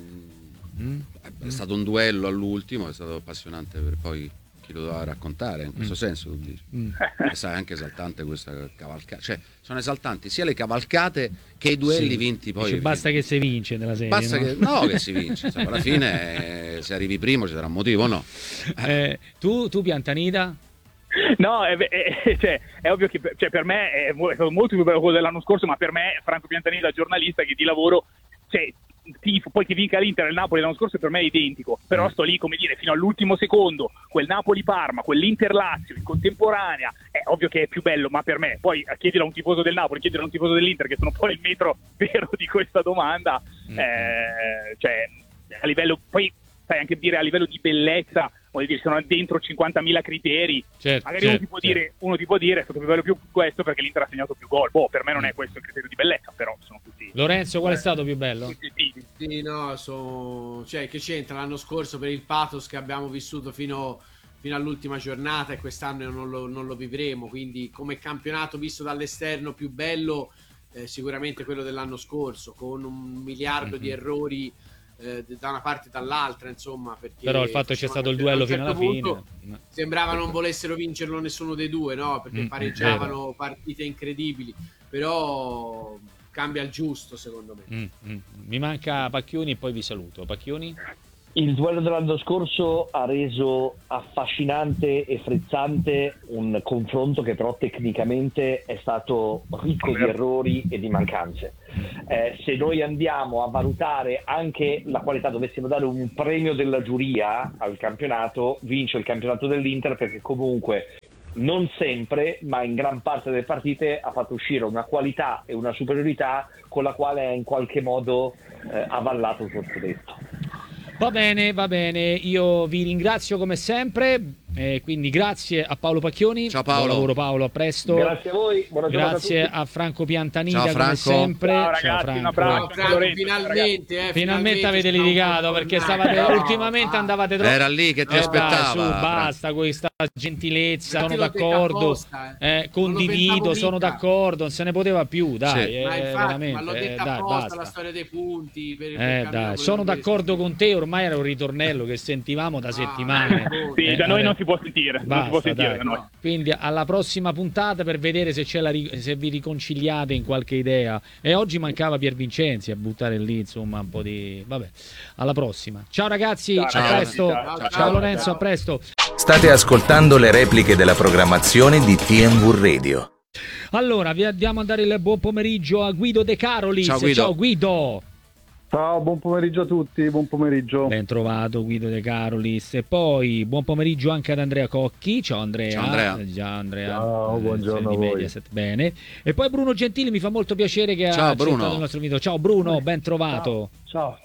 stato un duello all'ultimo, è stato appassionante per poi chi lo doveva raccontare, in questo senso tu dici. È anche esaltante questa cavalcata, cioè sono esaltanti sia le cavalcate che i duelli vinti poi. Basta che si vince nella serie. Basta che si vince, insomma, alla fine se arrivi primo ci sarà un motivo, no? Tu Piantanida? No, cioè, è ovvio che per me è stato molto più bello quello dell'anno scorso, ma per me Franco Piantanida, giornalista che di lavoro, cioè, poi che vinca l'Inter e il Napoli l'anno scorso per me è identico, però sto lì, come dire, fino all'ultimo secondo, quel Napoli-Parma, quell'Inter-Lazio in contemporanea, è ovvio che è più bello, ma per me, poi chiedilo a un tifoso del Napoli, chiedilo a un tifoso dell'Inter, che sono poi il metro vero di questa domanda, cioè a livello, poi sai anche dire a livello di bellezza, vuol dire, sono dentro 50.000 criteri, magari uno ti può dire è stato più bello più questo perché l'Inter ha segnato più gol. Per me non è questo il criterio di bellezza, però sono tutti. Lorenzo, qual è stato più bello? Sì, no, cioè che c'entra l'anno scorso per il pathos che abbiamo vissuto fino all'ultima giornata, e quest'anno non lo vivremo, quindi come campionato visto dall'esterno più bello sicuramente quello dell'anno scorso, con 1 miliardo di errori da una parte e dall'altra, insomma, perché però il fatto che c'è stato il duello fino alla fine sembrava non volessero vincerlo nessuno dei due, no? Perché pareggiavano partite incredibili, però cambia il giusto, secondo me. Mi manca Pacchioni e poi vi saluto. Pacchioni? Il duello dell'anno scorso ha reso affascinante e frizzante un confronto che però tecnicamente è stato ricco di errori e di mancanze. Se noi andiamo a valutare anche la qualità, dovessimo dare un premio della giuria al campionato, vince il campionato dell'Inter, perché comunque non sempre, ma in gran parte delle partite ha fatto uscire una qualità e una superiorità con la quale ha in qualche modo avallato il suo scudetto. Va bene, io vi ringrazio come sempre, quindi grazie a Paolo Pacchioni. Ciao Paolo. Buon lavoro Paolo, a presto. Grazie a voi, buona giornata grazie a Franco Piantanida. Ciao, come sempre. Ciao ragazzi, Franco. un abbraccio. Finalmente, finalmente avete litigato, perché ultimamente andavate troppo. Era lì che ti aspettava. Su, basta questa gentilezza, sono d'accordo, condivido, sono d'accordo, non se ne poteva più, dai. Ma infatti, ma l'ho detta apposta basta. La storia dei punti. Dai, sono d'accordo con te, ormai era un ritornello che sentivamo da settimane. Sì, da noi non si può sentire, basta, non si può sentire da noi. Quindi alla prossima puntata per vedere se se vi riconciliate in qualche idea. E oggi mancava Pier Vincenzi a buttare lì, insomma, un po' di... Vabbè, alla prossima. Ciao ragazzi, a presto. Ciao Lorenzo, a presto. State ascoltando le repliche della programmazione di TNV Radio. Allora, vi andiamo a dare il buon pomeriggio a Guido De Carolis. Ciao Guido. Ciao, buon pomeriggio a tutti, buon pomeriggio. Ben trovato Guido De Carolis. E poi buon pomeriggio anche ad Andrea Cocchi. Ciao Andrea. Ciao Andrea. Ciao, buongiorno a voi. Mediaset. Bene. E poi Bruno Gentili, mi fa molto piacere che ha accettato il nostro invito. Ciao Bruno, ben trovato. Ciao.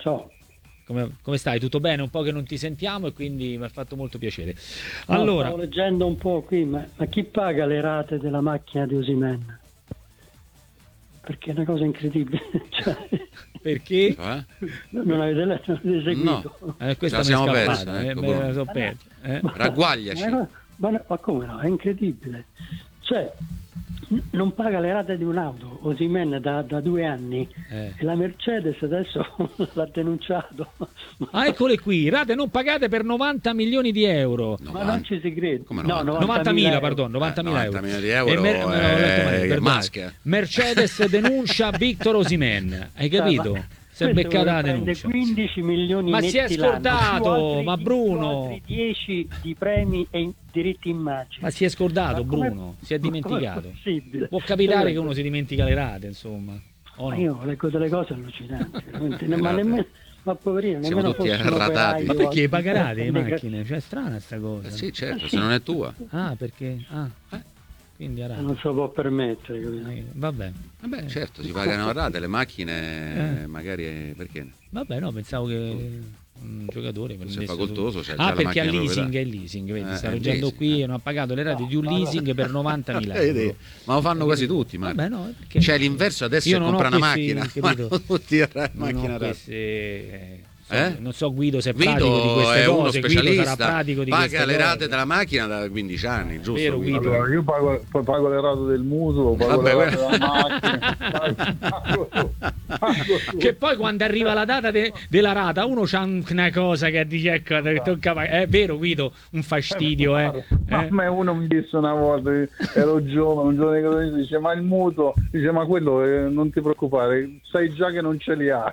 Come stai? Tutto bene? Un po' che non ti sentiamo e quindi mi ha fatto molto piacere. Allora, stavo leggendo un po' qui, ma chi paga le rate della macchina di Osimhen? Perché è una cosa incredibile. Perché? Non avete seguito? No, questa ce la siamo persa. Ragguagliaci. Ma come no? È incredibile. Cioè, non paga le rate di un'auto Osimhen da 2 anni e la Mercedes adesso l'ha denunciato. Eccole qui, rate non pagate per 90 milioni di euro. Ma non ci si crede. Come 90.000, perdono, 90.000 euro. 90.000 di euro maschera. Mercedes denuncia Victor Osimhen. Hai capito? Si è beccata la denuncia. 15 milioni ma si è scordato, ma Bruno. Altri 10 di premi e diritti immagine. Ma si è scordato, Bruno, si è dimenticato. Può capitare che uno si dimentica le rate, insomma. Ma io leggo delle cose allucinanti. Ma nemmeno, ma poverino, siamo nemmeno tutti arratati. Ma perché pagherate le macchine? Cioè è strana sta cosa. Sì, certo, se non è tua. Perché? Quindi non se lo può permettere. Vabbè, certo, si pagano a rate le macchine, magari perché? Vabbè, no, pensavo che un giocatore se è facoltoso, c'è perché ha leasing, è leasing, vedi, sta leggendo qui e non ha pagato le rate di un leasing per 90.000 euro. Ma lo fanno quasi tutti, ma perché c'è l'inverso adesso che compra una macchina, tutti a macchina non so Guido se è pratico di queste uno cose. specialista, Guido sarà pratico di paga le rate della macchina da 15 anni, giusto? Vero, Guido? Allora, io pago le rate del mutuo, pago le rate della macchina. Che poi quando arriva la data della rata uno c'ha una cosa che dice è vero Guido, un fastidio A me uno mi disse una volta, ero giovane, un giorno che dice ma il mutuo, dice ma quello non ti preoccupare, sai già che non ce li hai.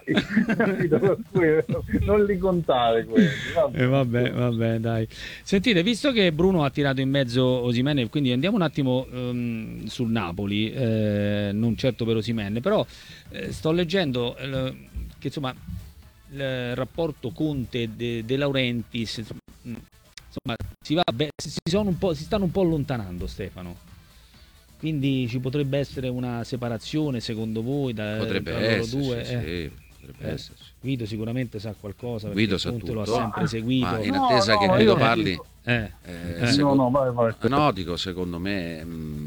Non li contare quelli. Vabbè, dai. Sentite, visto che Bruno ha tirato in mezzo Osimhen, quindi andiamo un attimo sul Napoli, non certo per Osimhen, però sto leggendo che insomma il rapporto Conte De Laurentiis, insomma si stanno un po' allontanando, Stefano. Quindi ci potrebbe essere una separazione secondo voi tra loro due? Sì. Potrebbe esserci. Guido sicuramente sa qualcosa, perché Guido sa tutto, lo ha sempre seguito. Ma in attesa che Guido parli, vai. No, dico, secondo me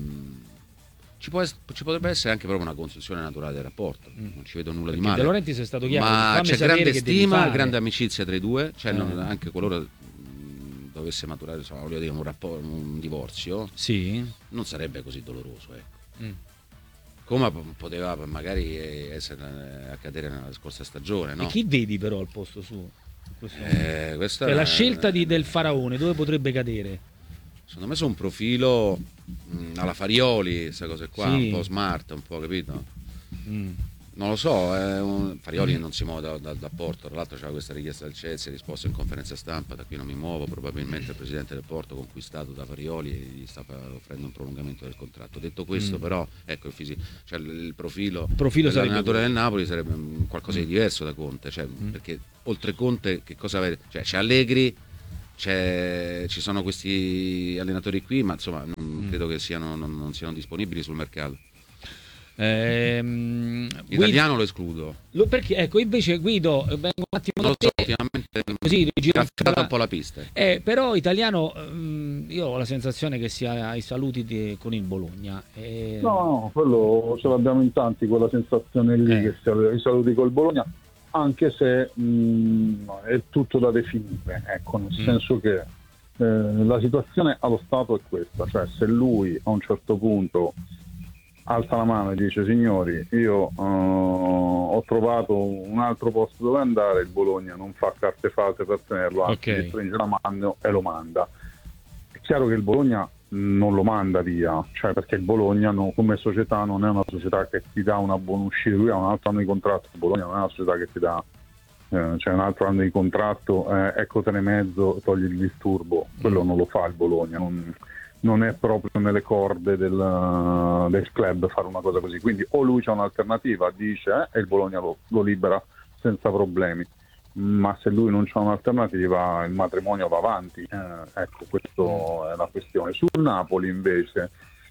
ci potrebbe essere anche proprio una costruzione naturale del rapporto. Non ci vedo nulla di male. De Laurentiis è stato chiaro, ma c'è grande stima, grande amicizia tra i due, cioè anche qualora dovesse maturare, insomma, voglio dire, un divorzio, non sarebbe così doloroso, ecco. Come poteva magari accadere nella scorsa stagione, no? E chi vedi però al posto suo? Questa è la scelta del faraone, dove potrebbe cadere? Secondo me su un profilo alla Farioli, queste cose qua, un po' smart, un po', capito? Non lo so, Farioli non si muove da Porto, tra l'altro c'era questa richiesta del Chelsea, risposta in conferenza stampa, da qui non mi muovo, probabilmente il presidente del Porto, conquistato da Farioli, gli sta offrendo un prolungamento del contratto. Detto questo, però, ecco, il profilo dell'allenatore del Napoli sarebbe qualcosa di diverso da Conte, cioè, perché oltre Conte che cosa avete? Cioè, c'è Allegri, ci sono questi allenatori qui, ma insomma non credo che non siano disponibili sul mercato. L'italiano lo escludo. Perché ecco, invece Guido, vengo un attimo non lo so, ultimamente così girata un po' la pista. Però italiano, io ho la sensazione che sia ai saluti con il Bologna. No, quello ce l'abbiamo in tanti, quella sensazione lì che sia ai saluti col Bologna, anche se è tutto da definire, ecco, nel senso che la situazione allo stato è questa, cioè se lui a un certo punto alza la mano e dice: signori, io ho trovato un altro posto dove andare, il Bologna non fa carte false per tenerlo, anzi stringe la mano e lo manda. È chiaro che il Bologna non lo manda via, cioè perché il Bologna come società non è una società che ti dà una buona uscita, lui ha un altro anno di contratto, il Bologna non è una società che ti dà cioè un altro anno di contratto, eccotene mezzo, togli il disturbo, quello non lo fa il Bologna, non è proprio nelle corde del club fare una cosa così, quindi o lui c'ha un'alternativa, dice, e il Bologna lo libera senza problemi, ma se lui non c'ha un'alternativa il matrimonio va avanti, ecco, questa è la questione. Sul Napoli invece,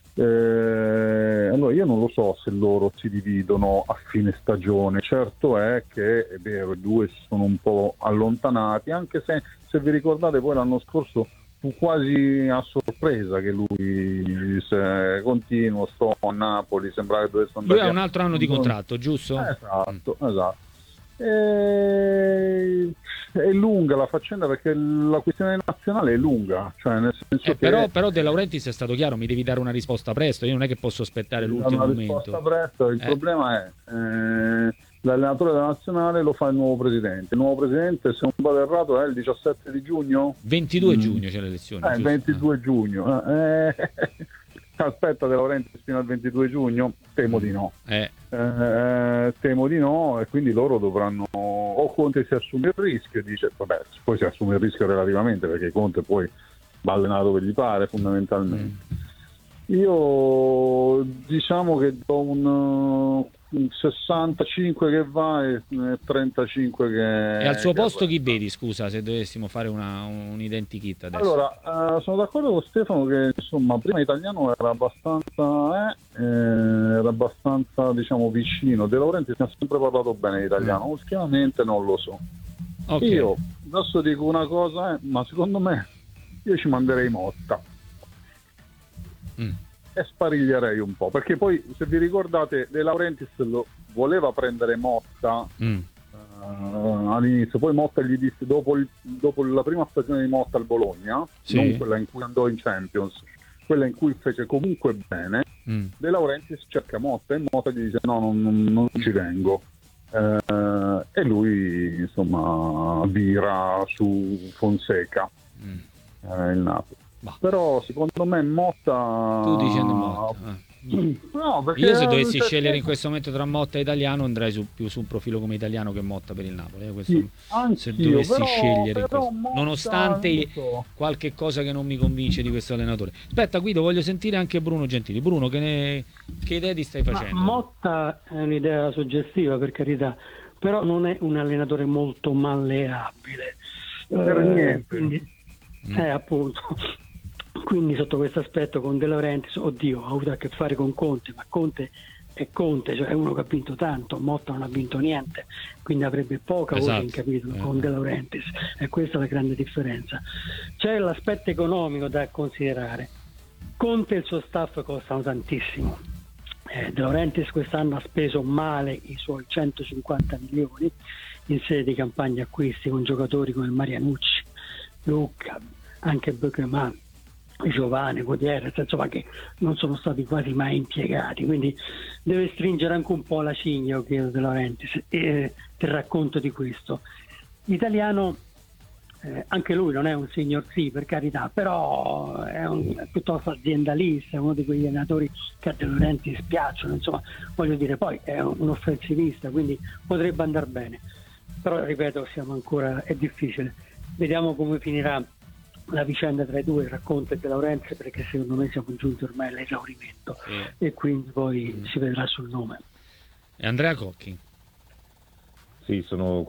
allora io non lo so se loro si dividono a fine stagione, certo è che è vero, i due si sono un po' allontanati, anche se vi ricordate poi l'anno scorso fu quasi a sorpresa che lui continua, sto a Napoli, sembrava che dovesse andare. Lui ha un altro anno di contratto, giusto? Esatto. È lunga la faccenda perché la questione nazionale è lunga, cioè nel senso che però De Laurentiis è stato chiaro, mi devi dare una risposta presto, io non è che posso aspettare l'ultimo momento. Risposta presto, il problema è l'allenatore della nazionale lo fa il nuovo presidente. Il nuovo presidente, se non vado errato, è il 17 di giugno? 22 giugno c'è l'elezione. Il 22 giugno. Aspetta De Laurentiis fino al 22 giugno? Temo di no. Temo di no, e quindi loro dovranno, o Conte si assume il rischio e dice, vabbè, poi si assume il rischio relativamente perché Conte poi va allenato dove gli pare fondamentalmente. Io diciamo che do un 65 che va e 35 che... E al suo posto chi vedi, scusa, se dovessimo fare un identikit adesso? Allora, sono d'accordo con Stefano che insomma prima italiano era abbastanza diciamo vicino. De Laurentiis mi ha sempre parlato bene di italiano, ultimamente non lo so. Io adesso dico una cosa, ma secondo me io ci manderei Motta e spariglierei un po', perché poi se vi ricordate De Laurentiis lo voleva prendere Motta all'inizio, poi Motta gli disse dopo la prima stagione di Motta al Bologna, non quella in cui andò in Champions, quella in cui fece comunque bene, De Laurentiis cerca Motta e Motta gli dice no, non ci vengo, e lui insomma vira su Fonseca, il Napoli. Però secondo me Motta... Tu dicendo Motta. No, perché io se dovessi scegliere in questo momento tra Motta e italiano andrei più su un profilo come italiano che Motta per il Napoli. Se dovessi scegliere Motta, nonostante qualche cosa che non mi convince di questo allenatore. Aspetta Guido, voglio sentire anche Bruno Gentili. Bruno, che idee ti stai facendo? Motta è un'idea suggestiva, per carità, però non è un allenatore molto malleabile. Per niente. Quindi, appunto. Quindi sotto questo aspetto con De Laurentiis, oddio, ha avuto a che fare con Conte, ma Conte e Conte, cioè uno che ha vinto tanto, Motta non ha vinto niente, quindi avrebbe poca voce in capitolo con De Laurentiis, e questa è la grande differenza. C'è l'aspetto economico da considerare. Conte e il suo staff costano tantissimo. De Laurentiis quest'anno ha speso male i suoi 150 milioni in sede di campagna acquisti con giocatori come Marianucci, Lucca, anche Bökeman, Giovanni, Gutierrez, insomma, che non sono stati quasi mai impiegati, quindi deve stringere anche un po' la cinghia, credo, De Laurentiis, e terrà conto di questo. L'italiano, anche lui non è un signor sì, per carità, però è piuttosto aziendalista, è uno di quegli allenatori che a De Laurentiis piacciono, insomma, voglio dire, poi è un offensivista, quindi potrebbe andare bene, però ripeto, è difficile. Vediamo come finirà la vicenda tra i due, Racconta e De Laurentiis, perché secondo me siamo giunti ormai all'esaurimento e quindi poi si vedrà sul nome. E Andrea Cocchi? Sì, sono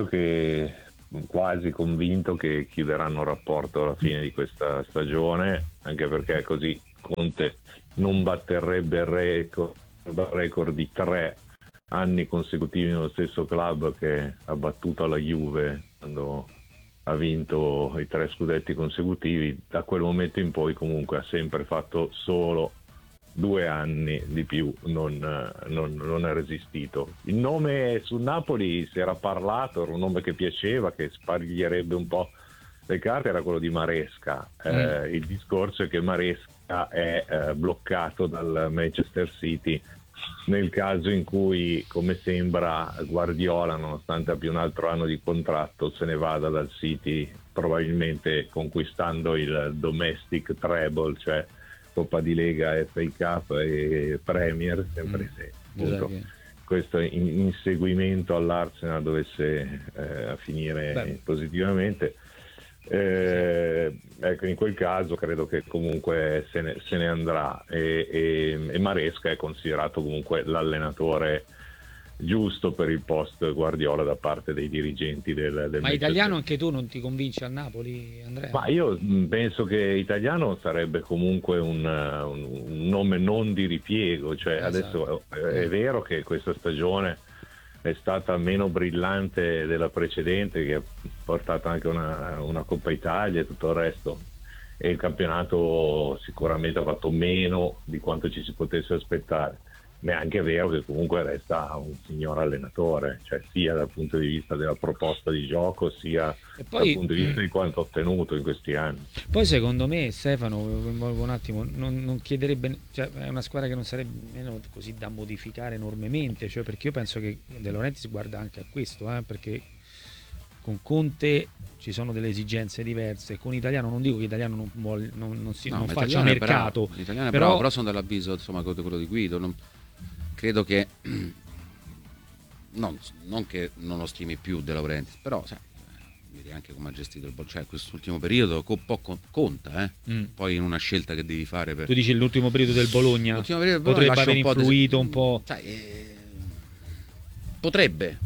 quasi convinto che chiuderanno il rapporto alla fine di questa stagione, anche perché così Conte non batterebbe il record di 3 anni consecutivi nello stesso club che ha battuto la Juve quando ha vinto i 3 scudetti consecutivi. Da quel momento in poi comunque ha sempre fatto solo 2 anni di più, non ha resistito. Il nome sul Napoli si era parlato, era un nome che piaceva, che spargherebbe un po' le carte, era quello di Maresca. Il discorso è che Maresca è bloccato dal Manchester City nel caso in cui, come sembra, Guardiola, nonostante abbia un altro anno di contratto, se ne vada dal City, probabilmente conquistando il domestic treble, cioè Coppa di Lega, FA Cup e Premier, sempre se appunto questo inseguimento all'Arsenal dovesse finire positivamente. Ecco, in quel caso credo che comunque se ne andrà e Maresca è considerato comunque l'allenatore giusto per il post Guardiola da parte dei dirigenti del Ma italiano anche tu non ti convinci al Napoli, Andrea? Ma io penso che italiano sarebbe comunque un nome non di ripiego, cioè adesso è vero che questa stagione è stata meno brillante della precedente, che ha portato anche una Coppa Italia e tutto il resto, e il campionato sicuramente ha fatto meno di quanto ci si potesse aspettare. Ma è anche vero che comunque resta un signor allenatore, cioè sia dal punto di vista della proposta di gioco, sia dal punto di vista di quanto ha ottenuto in questi anni. Poi secondo me, Stefano, coinvolgo un attimo, non chiederebbe, cioè è una squadra che non sarebbe nemmeno così da modificare enormemente, cioè, perché io penso che De Laurentiis guarda anche a questo, perché con Conte ci sono delle esigenze diverse, con Italiano non dico che Italiano non faccia mercato, l'italiano però sono dell'avviso, insomma, quello di Guido, credo che non che non lo stimi più De Laurentiis, però vedi anche come ha gestito il cioè quest'ultimo periodo un po' conta, poi in una scelta che devi fare tu dici l'ultimo periodo del Bologna potrebbe aver influito un po', potrebbe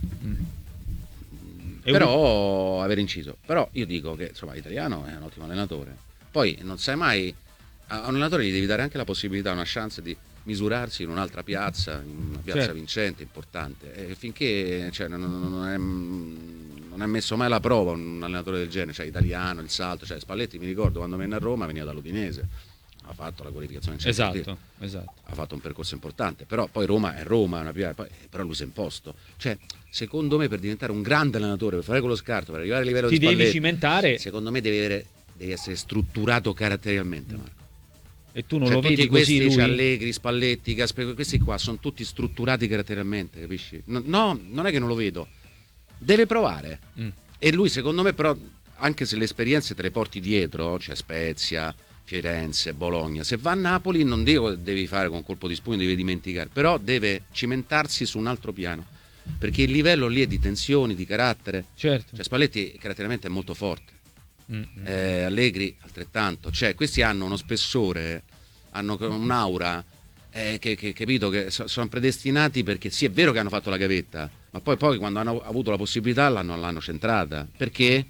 però aver inciso. Però io dico che insomma l'italiano è un ottimo allenatore, poi non sai mai, a un allenatore gli devi dare anche la possibilità, una chance di misurarsi in un'altra piazza, in una piazza vincente, importante, e finché non è messo mai alla prova un allenatore del genere, cioè italiano, il salto, cioè Spalletti, mi ricordo quando venne a Roma veniva dall'Udinese, ha fatto la qualificazione in Champions League, ha fatto un percorso importante, però poi Roma è Roma, però lui si è imposto, cioè secondo me per diventare un grande allenatore, per fare quello scarto, per arrivare a livello di Spalletti, devi cimentare, secondo me devi essere strutturato caratterialmente, Marco. E tu non lo vedi così, lui? Allegri, Spalletti, Gasperi, questi qua sono tutti strutturati caratterialmente, capisci? No, non è che non lo vedo, deve provare. E lui secondo me però, anche se le esperienze te le porti dietro, cioè Spezia, Firenze, Bologna, se va a Napoli non dico che devi fare con colpo di spugno, devi dimenticare, però deve cimentarsi su un altro piano, perché il livello lì è di tensioni, di carattere. Certo. Cioè Spalletti caratterialmente è molto forte, Allegri altrettanto, cioè questi hanno uno spessore, hanno un'aura che capito che sono predestinati, perché sì, è vero che hanno fatto la gavetta, ma poi quando hanno avuto la possibilità l'hanno centrata, perché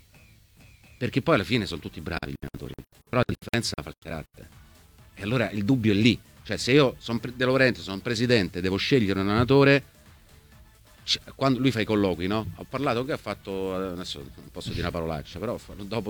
poi alla fine sono tutti bravi gli allenatori, però la differenza fa il carattere, e allora il dubbio è lì, Cioè, se io sono De Laurentiis, sono presidente, devo scegliere un allenatore, quando lui fa i colloqui, no? Ho parlato che ha fatto, adesso non posso dire una parolaccia, però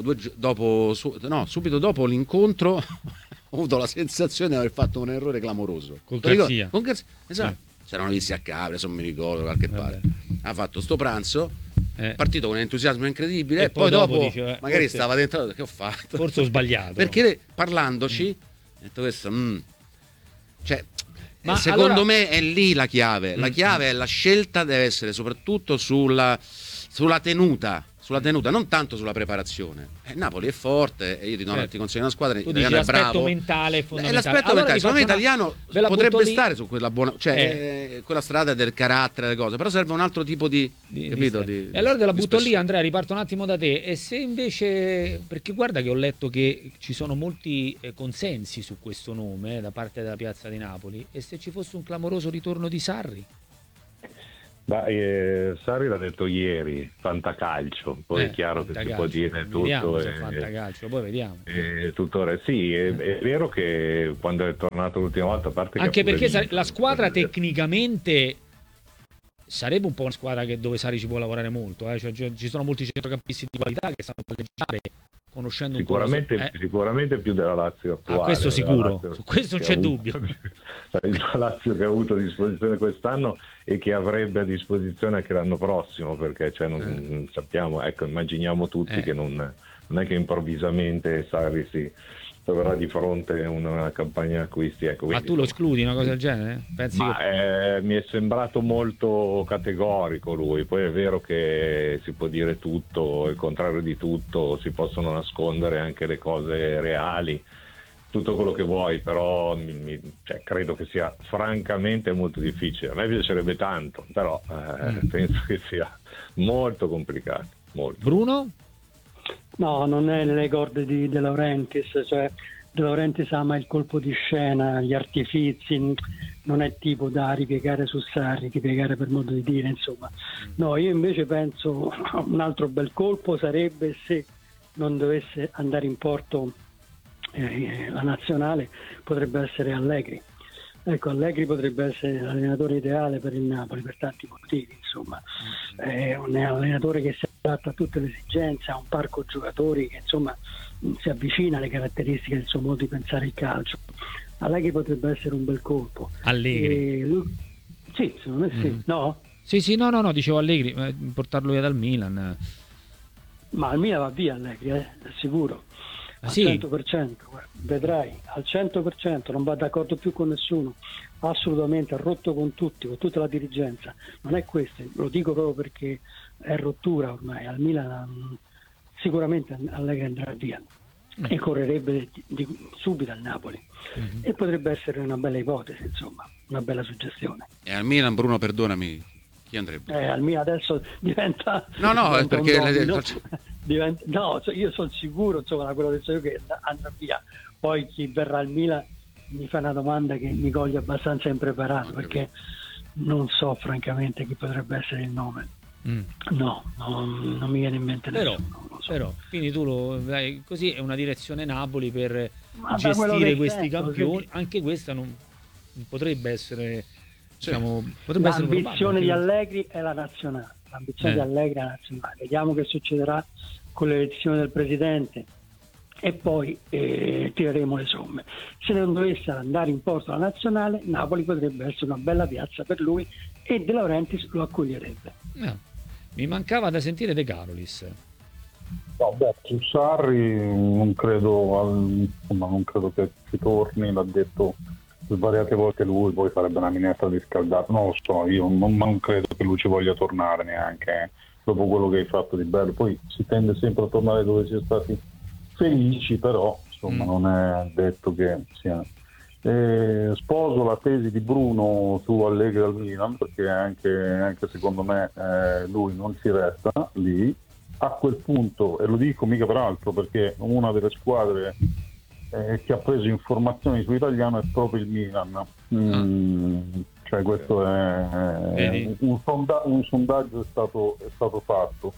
subito dopo l'incontro ho avuto la sensazione di aver fatto un errore clamoroso. Con Garzia. Esatto. C'erano visti a Capri, se non mi ricordo, qualche parte. Ha fatto sto pranzo, partito con un entusiasmo incredibile, e poi dopo dice, magari forse, stava dentro, che ho fatto? Forse ho sbagliato. Perché parlandoci, ho detto questo, cioè, ma secondo me è lì la chiave. La chiave è la scelta, deve essere soprattutto sulla tenuta, non tanto sulla preparazione. Napoli è forte e io ti consiglio una squadra, l'italiano è bravo. L'aspetto mentale è fondamentale. L'aspetto mentale, secondo me l'italiano potrebbe stare su quella buona, cioè quella strada del carattere, delle cose, però serve un altro tipo di capito? E allora te la butto lì, Andrea, riparto un attimo da te. E se invece, perché guarda che ho letto che ci sono molti consensi su questo nome da parte della piazza di Napoli, e se ci fosse un clamoroso ritorno di Sarri? Sarri l'ha detto ieri, fantacalcio, poi è chiaro che si può dire tutto. Fantacalcio, poi vediamo. Sì, è vero che quando è tornato l'ultima volta, a parte anche perché la squadra tecnicamente sarebbe un po' una squadra dove Sarri ci può lavorare molto, cioè, ci sono molti centrocampisti di qualità che sanno palleggiare, conoscendo sicuramente più della Lazio attuale. Questo sicuro, su questo non c'è dubbio. La Lazio che ha avuto a disposizione quest'anno e che avrebbe a disposizione anche l'anno prossimo, perché non sappiamo, immaginiamo tutti che non è che improvvisamente Sarri si troverà di fronte a una campagna acquisti. Ma tu lo escludi una cosa del genere? Pensi mi è sembrato molto categorico lui, poi è vero che si può dire tutto, il contrario di tutto, si possono nascondere anche le cose reali, tutto quello che vuoi, però credo che sia francamente molto difficile. A me piacerebbe tanto, però penso che sia molto complicato. Molto. Bruno? No, non è nelle corde di De Laurentiis, cioè De Laurentiis ama il colpo di scena, gli artifizi, non è tipo da ripiegare su Sarri, ripiegare per modo di dire, insomma. No, io invece penso un altro bel colpo sarebbe se non dovesse andare in porto la nazionale, potrebbe essere Allegri. Ecco, Allegri potrebbe essere l'allenatore ideale per il Napoli per tanti motivi, insomma. È un allenatore che si adatta a tutte le esigenze, ha un parco giocatori che insomma si avvicina alle caratteristiche del suo modo di pensare il calcio. Allegri potrebbe essere un bel colpo. Allegri? Sì, secondo me sì. No? Sì, no, dicevo Allegri, portarlo via dal Milan. Ma al Milan va via Allegri, è sicuro. Al 100%, vedrai, al 100%, non va d'accordo più con nessuno, assolutamente, ha rotto con tutti, con tutta la dirigenza. Non è questo, lo dico proprio perché è rottura ormai. Al Milan sicuramente Allegri andrà via e correrebbe subito al Napoli, e potrebbe essere una bella ipotesi, insomma, una bella suggestione. E al Milan, Bruno, perdonami, chi andrebbe? Al Milan adesso diventa... No, perché... No, io sono sicuro, insomma, quello che so io, che andrà via. Poi chi verrà al Milan mi fa una domanda che mi coglie abbastanza impreparato, perché non so francamente chi potrebbe essere il nome. No, non mi viene in mente nessuno. Però quindi tu così è una direzione Napoli per gestire questi campioni. Anche questa non potrebbe essere, diciamo, potrebbe essere l'ambizione di Allegri è la nazionale. L'ambizione di Allegri è la nazionale. Vediamo che succederà con l'elezione del presidente e poi tireremo le somme. Se non dovesse andare in porto la nazionale, Napoli potrebbe essere una bella piazza per lui e De Laurentiis lo accoglierebbe. Mi mancava da sentire De Carolis. Su Sarri non credo che ci torni, l'ha detto svariate volte lui, poi sarebbe una minestra riscaldata, non lo so, io non credo che lui ci voglia tornare neanche dopo quello che hai fatto di bello. Poi si tende sempre a tornare dove si è stati felici, però insomma non è detto che sia. Sposo la tesi di Bruno su Allegri al Milan, perché anche secondo me lui non ci resta lì a quel punto, e lo dico mica per altro perché una delle squadre che ha preso informazioni sull'italiano è proprio il Milan. Cioè questo è un sondaggio è stato fatto.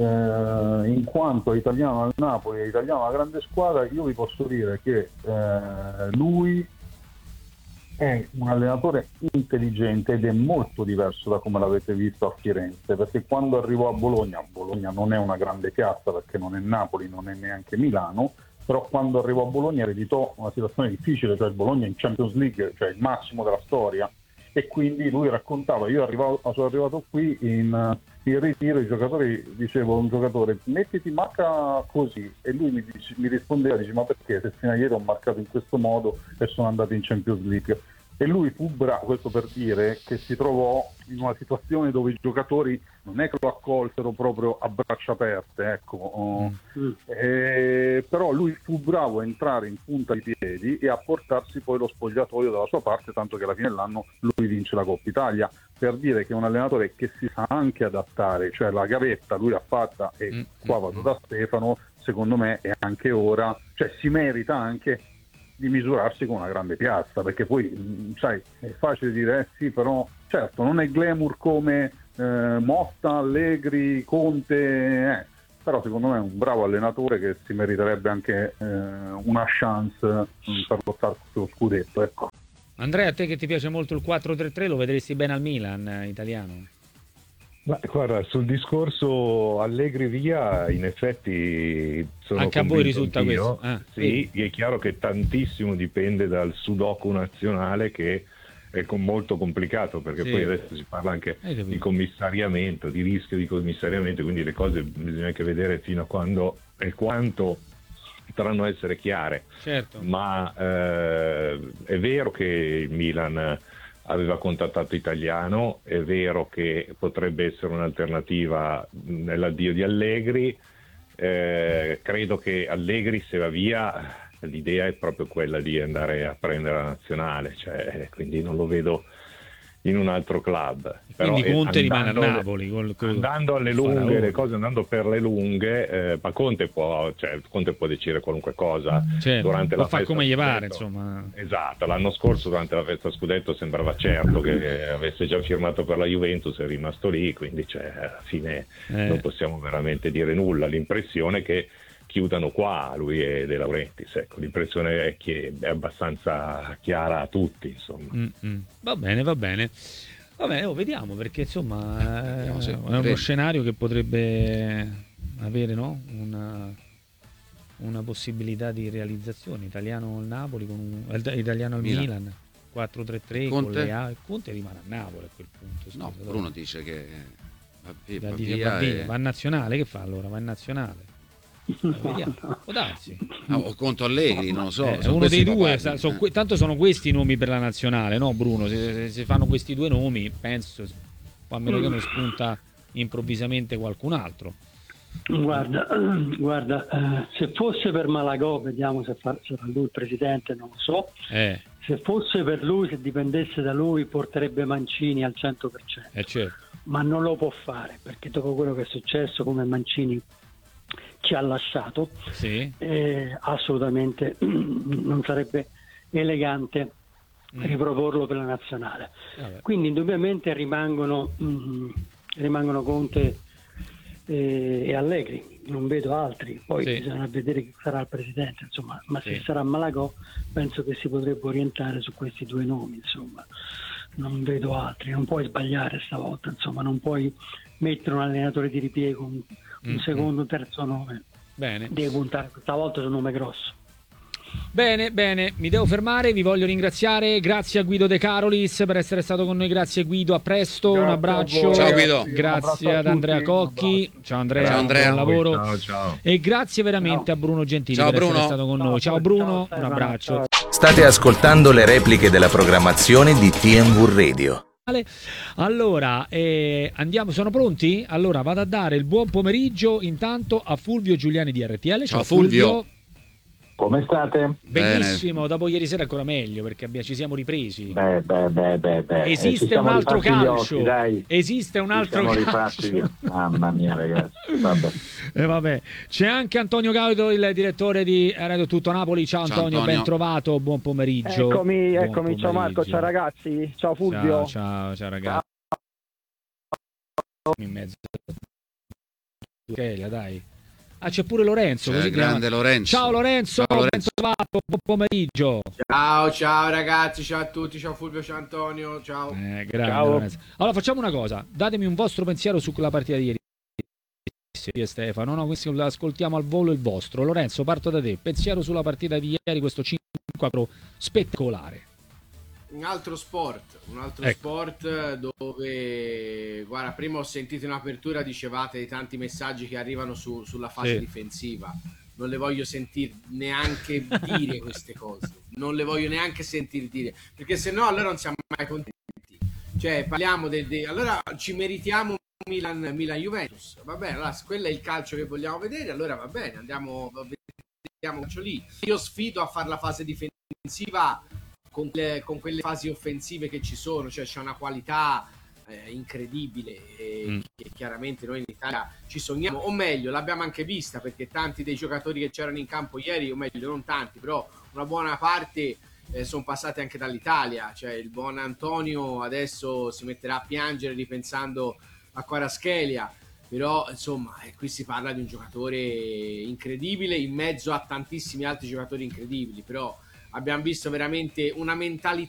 In quanto a italiano al Napoli e italiano alla grande squadra, io vi posso dire che lui è un allenatore intelligente ed è molto diverso da come l'avete visto a Firenze, perché quando arrivò a Bologna non è una grande piazza perché non è Napoli, non è neanche Milano, però quando arrivò a Bologna ereditò una situazione difficile, cioè il Bologna in Champions League, cioè il massimo della storia, e quindi lui raccontava, sono arrivato qui in ritiro, i giocatori, dicevo un giocatore mettiti marca così, e lui mi rispondeva, dice ma perché se fino a ieri ho marcato in questo modo e sono andato in Champions League. E lui fu bravo, questo per dire che si trovò in una situazione dove i giocatori non è che lo accolsero proprio a braccia aperte, ecco. Però lui fu bravo a entrare in punta di piedi e a portarsi poi lo spogliatoio dalla sua parte, tanto che alla fine dell'anno lui vince la Coppa Italia, per dire che è un allenatore che si sa anche adattare, cioè la gavetta lui l'ha fatta e qua vado da Stefano, secondo me è anche ora, cioè si merita anche di misurarsi con una grande piazza, perché poi sai è facile dire sì, però certo non è glamour come Motta, Allegri, Conte, però secondo me è un bravo allenatore che si meriterebbe anche una chance per lottare sullo scudetto, ecco. Andrea, a te che ti piace molto il 4-3-3 lo vedresti bene al Milan italiano? Guarda, sul discorso Allegri via, in effetti sono anche a voi risulta anch'io. Questo? Sì, è chiaro che tantissimo dipende dal sudoku nazionale, che è molto complicato, perché poi adesso si parla anche di commissariamento, di rischio di commissariamento, quindi le cose bisogna anche vedere fino a quando e quanto potranno essere chiare. Certo. Ma è vero che il Milan aveva contattato Italiano, è vero che potrebbe essere un'alternativa nell'addio di Allegri, credo che Allegri se va via l'idea è proprio quella di andare a prendere la nazionale, cioè, quindi non lo vedo in un altro club. Quindi però, Conte rimane a Napoli andando alle lunghe, le cose andando per le lunghe, ma Conte può decidere qualunque cosa durante la festa come gli pare, scudetto. Insomma. Esatto, l'anno scorso durante la festa scudetto sembrava certo che avesse già firmato per la Juventus, è rimasto lì, quindi alla fine non possiamo veramente dire nulla. L'impressione è che chiudano qua lui e De Laurentiis, ecco, l'impressione è che è abbastanza chiara a tutti, insomma. Va bene, vediamo, perché insomma è uno scenario che potrebbe avere, no? una possibilità di realizzazione. Italiano al Napoli italiano al Milan 4-3-3 con le Conte rimane a Napoli a quel punto. No, Bruno dice che va in nazionale, che fa allora? Va in nazionale. Vediamo. Può darsi. O conto Allegri, non lo so. Uno dei due, tanto sono questi i nomi per la nazionale, no Bruno? Se fanno questi due nomi, penso, a meno che non spunta improvvisamente qualcun altro. Guarda, se fosse per Malagò, vediamo se fa lui il presidente, non lo so. Se fosse per lui, se dipendesse da lui, porterebbe Mancini al 100%. Certo. Ma non lo può fare, perché dopo quello che è successo, come Mancini ci ha lasciato, assolutamente non sarebbe elegante riproporlo per la nazionale. Quindi indubbiamente rimangono Conte e Allegri, non vedo altri, poi bisogna vedere chi sarà il presidente, insomma, ma se sarà Malagò penso che si potrebbe orientare su questi due nomi, insomma, non vedo altri, non puoi sbagliare stavolta, insomma, non puoi mettere un allenatore di ripiego, un secondo, terzo nome. Bene. Devi puntare questa volta su un nome grosso. Bene, mi devo fermare, vi voglio ringraziare, grazie a Guido De Carolis per essere stato con noi, grazie Guido, a presto, un abbraccio. Ciao Guido. Grazie ad Andrea Cocchi, ciao Andrea, buon lavoro. Ciao. E grazie veramente a Bruno Gentili per essere stato con noi. Ciao Bruno, un abbraccio. State ascoltando le repliche della programmazione di TNV Radio. Allora, andiamo, sono pronti? Allora vado a dare il buon pomeriggio intanto a Fulvio Giuliani di RTL. Ciao Fulvio. Come state? Benissimo, dopo ieri sera ancora meglio perché ci siamo ripresi. Esiste un altro calcio. Occhi, esiste un altro calcio. Mamma mia, ragazzi. Vabbè. C'è anche Antonio Gaudo, il direttore di Radio Tutto Napoli. Ciao Antonio, ben trovato, buon pomeriggio. Eccomi, ciao Marco, ciao ragazzi, ciao Fulvio. Ciao ragazzi. In mezzo. Dai. c'è pure Lorenzo. C'è grande Lorenzo. Ciao Lorenzo, ciao Lorenzo. Buon pomeriggio. Ciao ragazzi, ciao a tutti, ciao Fulvio, ciao Antonio, ciao. Ciao. Lorenzo. Allora facciamo una cosa, datemi un vostro pensiero sulla partita di ieri. Stefano, no? Questi ascoltiamo al volo il vostro. Lorenzo, parto da te. Pensiero sulla partita di ieri, questo 5-4 spettacolare. Un altro sport dove, guarda, prima ho sentito in apertura, dicevate tanti messaggi che arrivano sulla fase difensiva. Non le voglio sentir neanche dire queste cose, non le voglio neanche sentir dire, perché se no allora non siamo mai contenti. Cioè parliamo allora ci meritiamo Milan Juventus, va bene, allora se quello è il calcio che vogliamo vedere, allora va bene, vediamo calcio lì. Io sfido a fare la fase difensiva con quelle fasi offensive che ci sono, cioè c'è una qualità incredibile che chiaramente noi in Italia ci sogniamo, o meglio l'abbiamo anche vista, perché tanti dei giocatori che c'erano in campo ieri, o meglio non tanti, però una buona parte sono passati anche dall'Italia. Cioè il buon Antonio adesso si metterà a piangere ripensando a Kvaratskhelia, però insomma qui si parla di un giocatore incredibile in mezzo a tantissimi altri giocatori incredibili, però abbiamo visto veramente una mentalità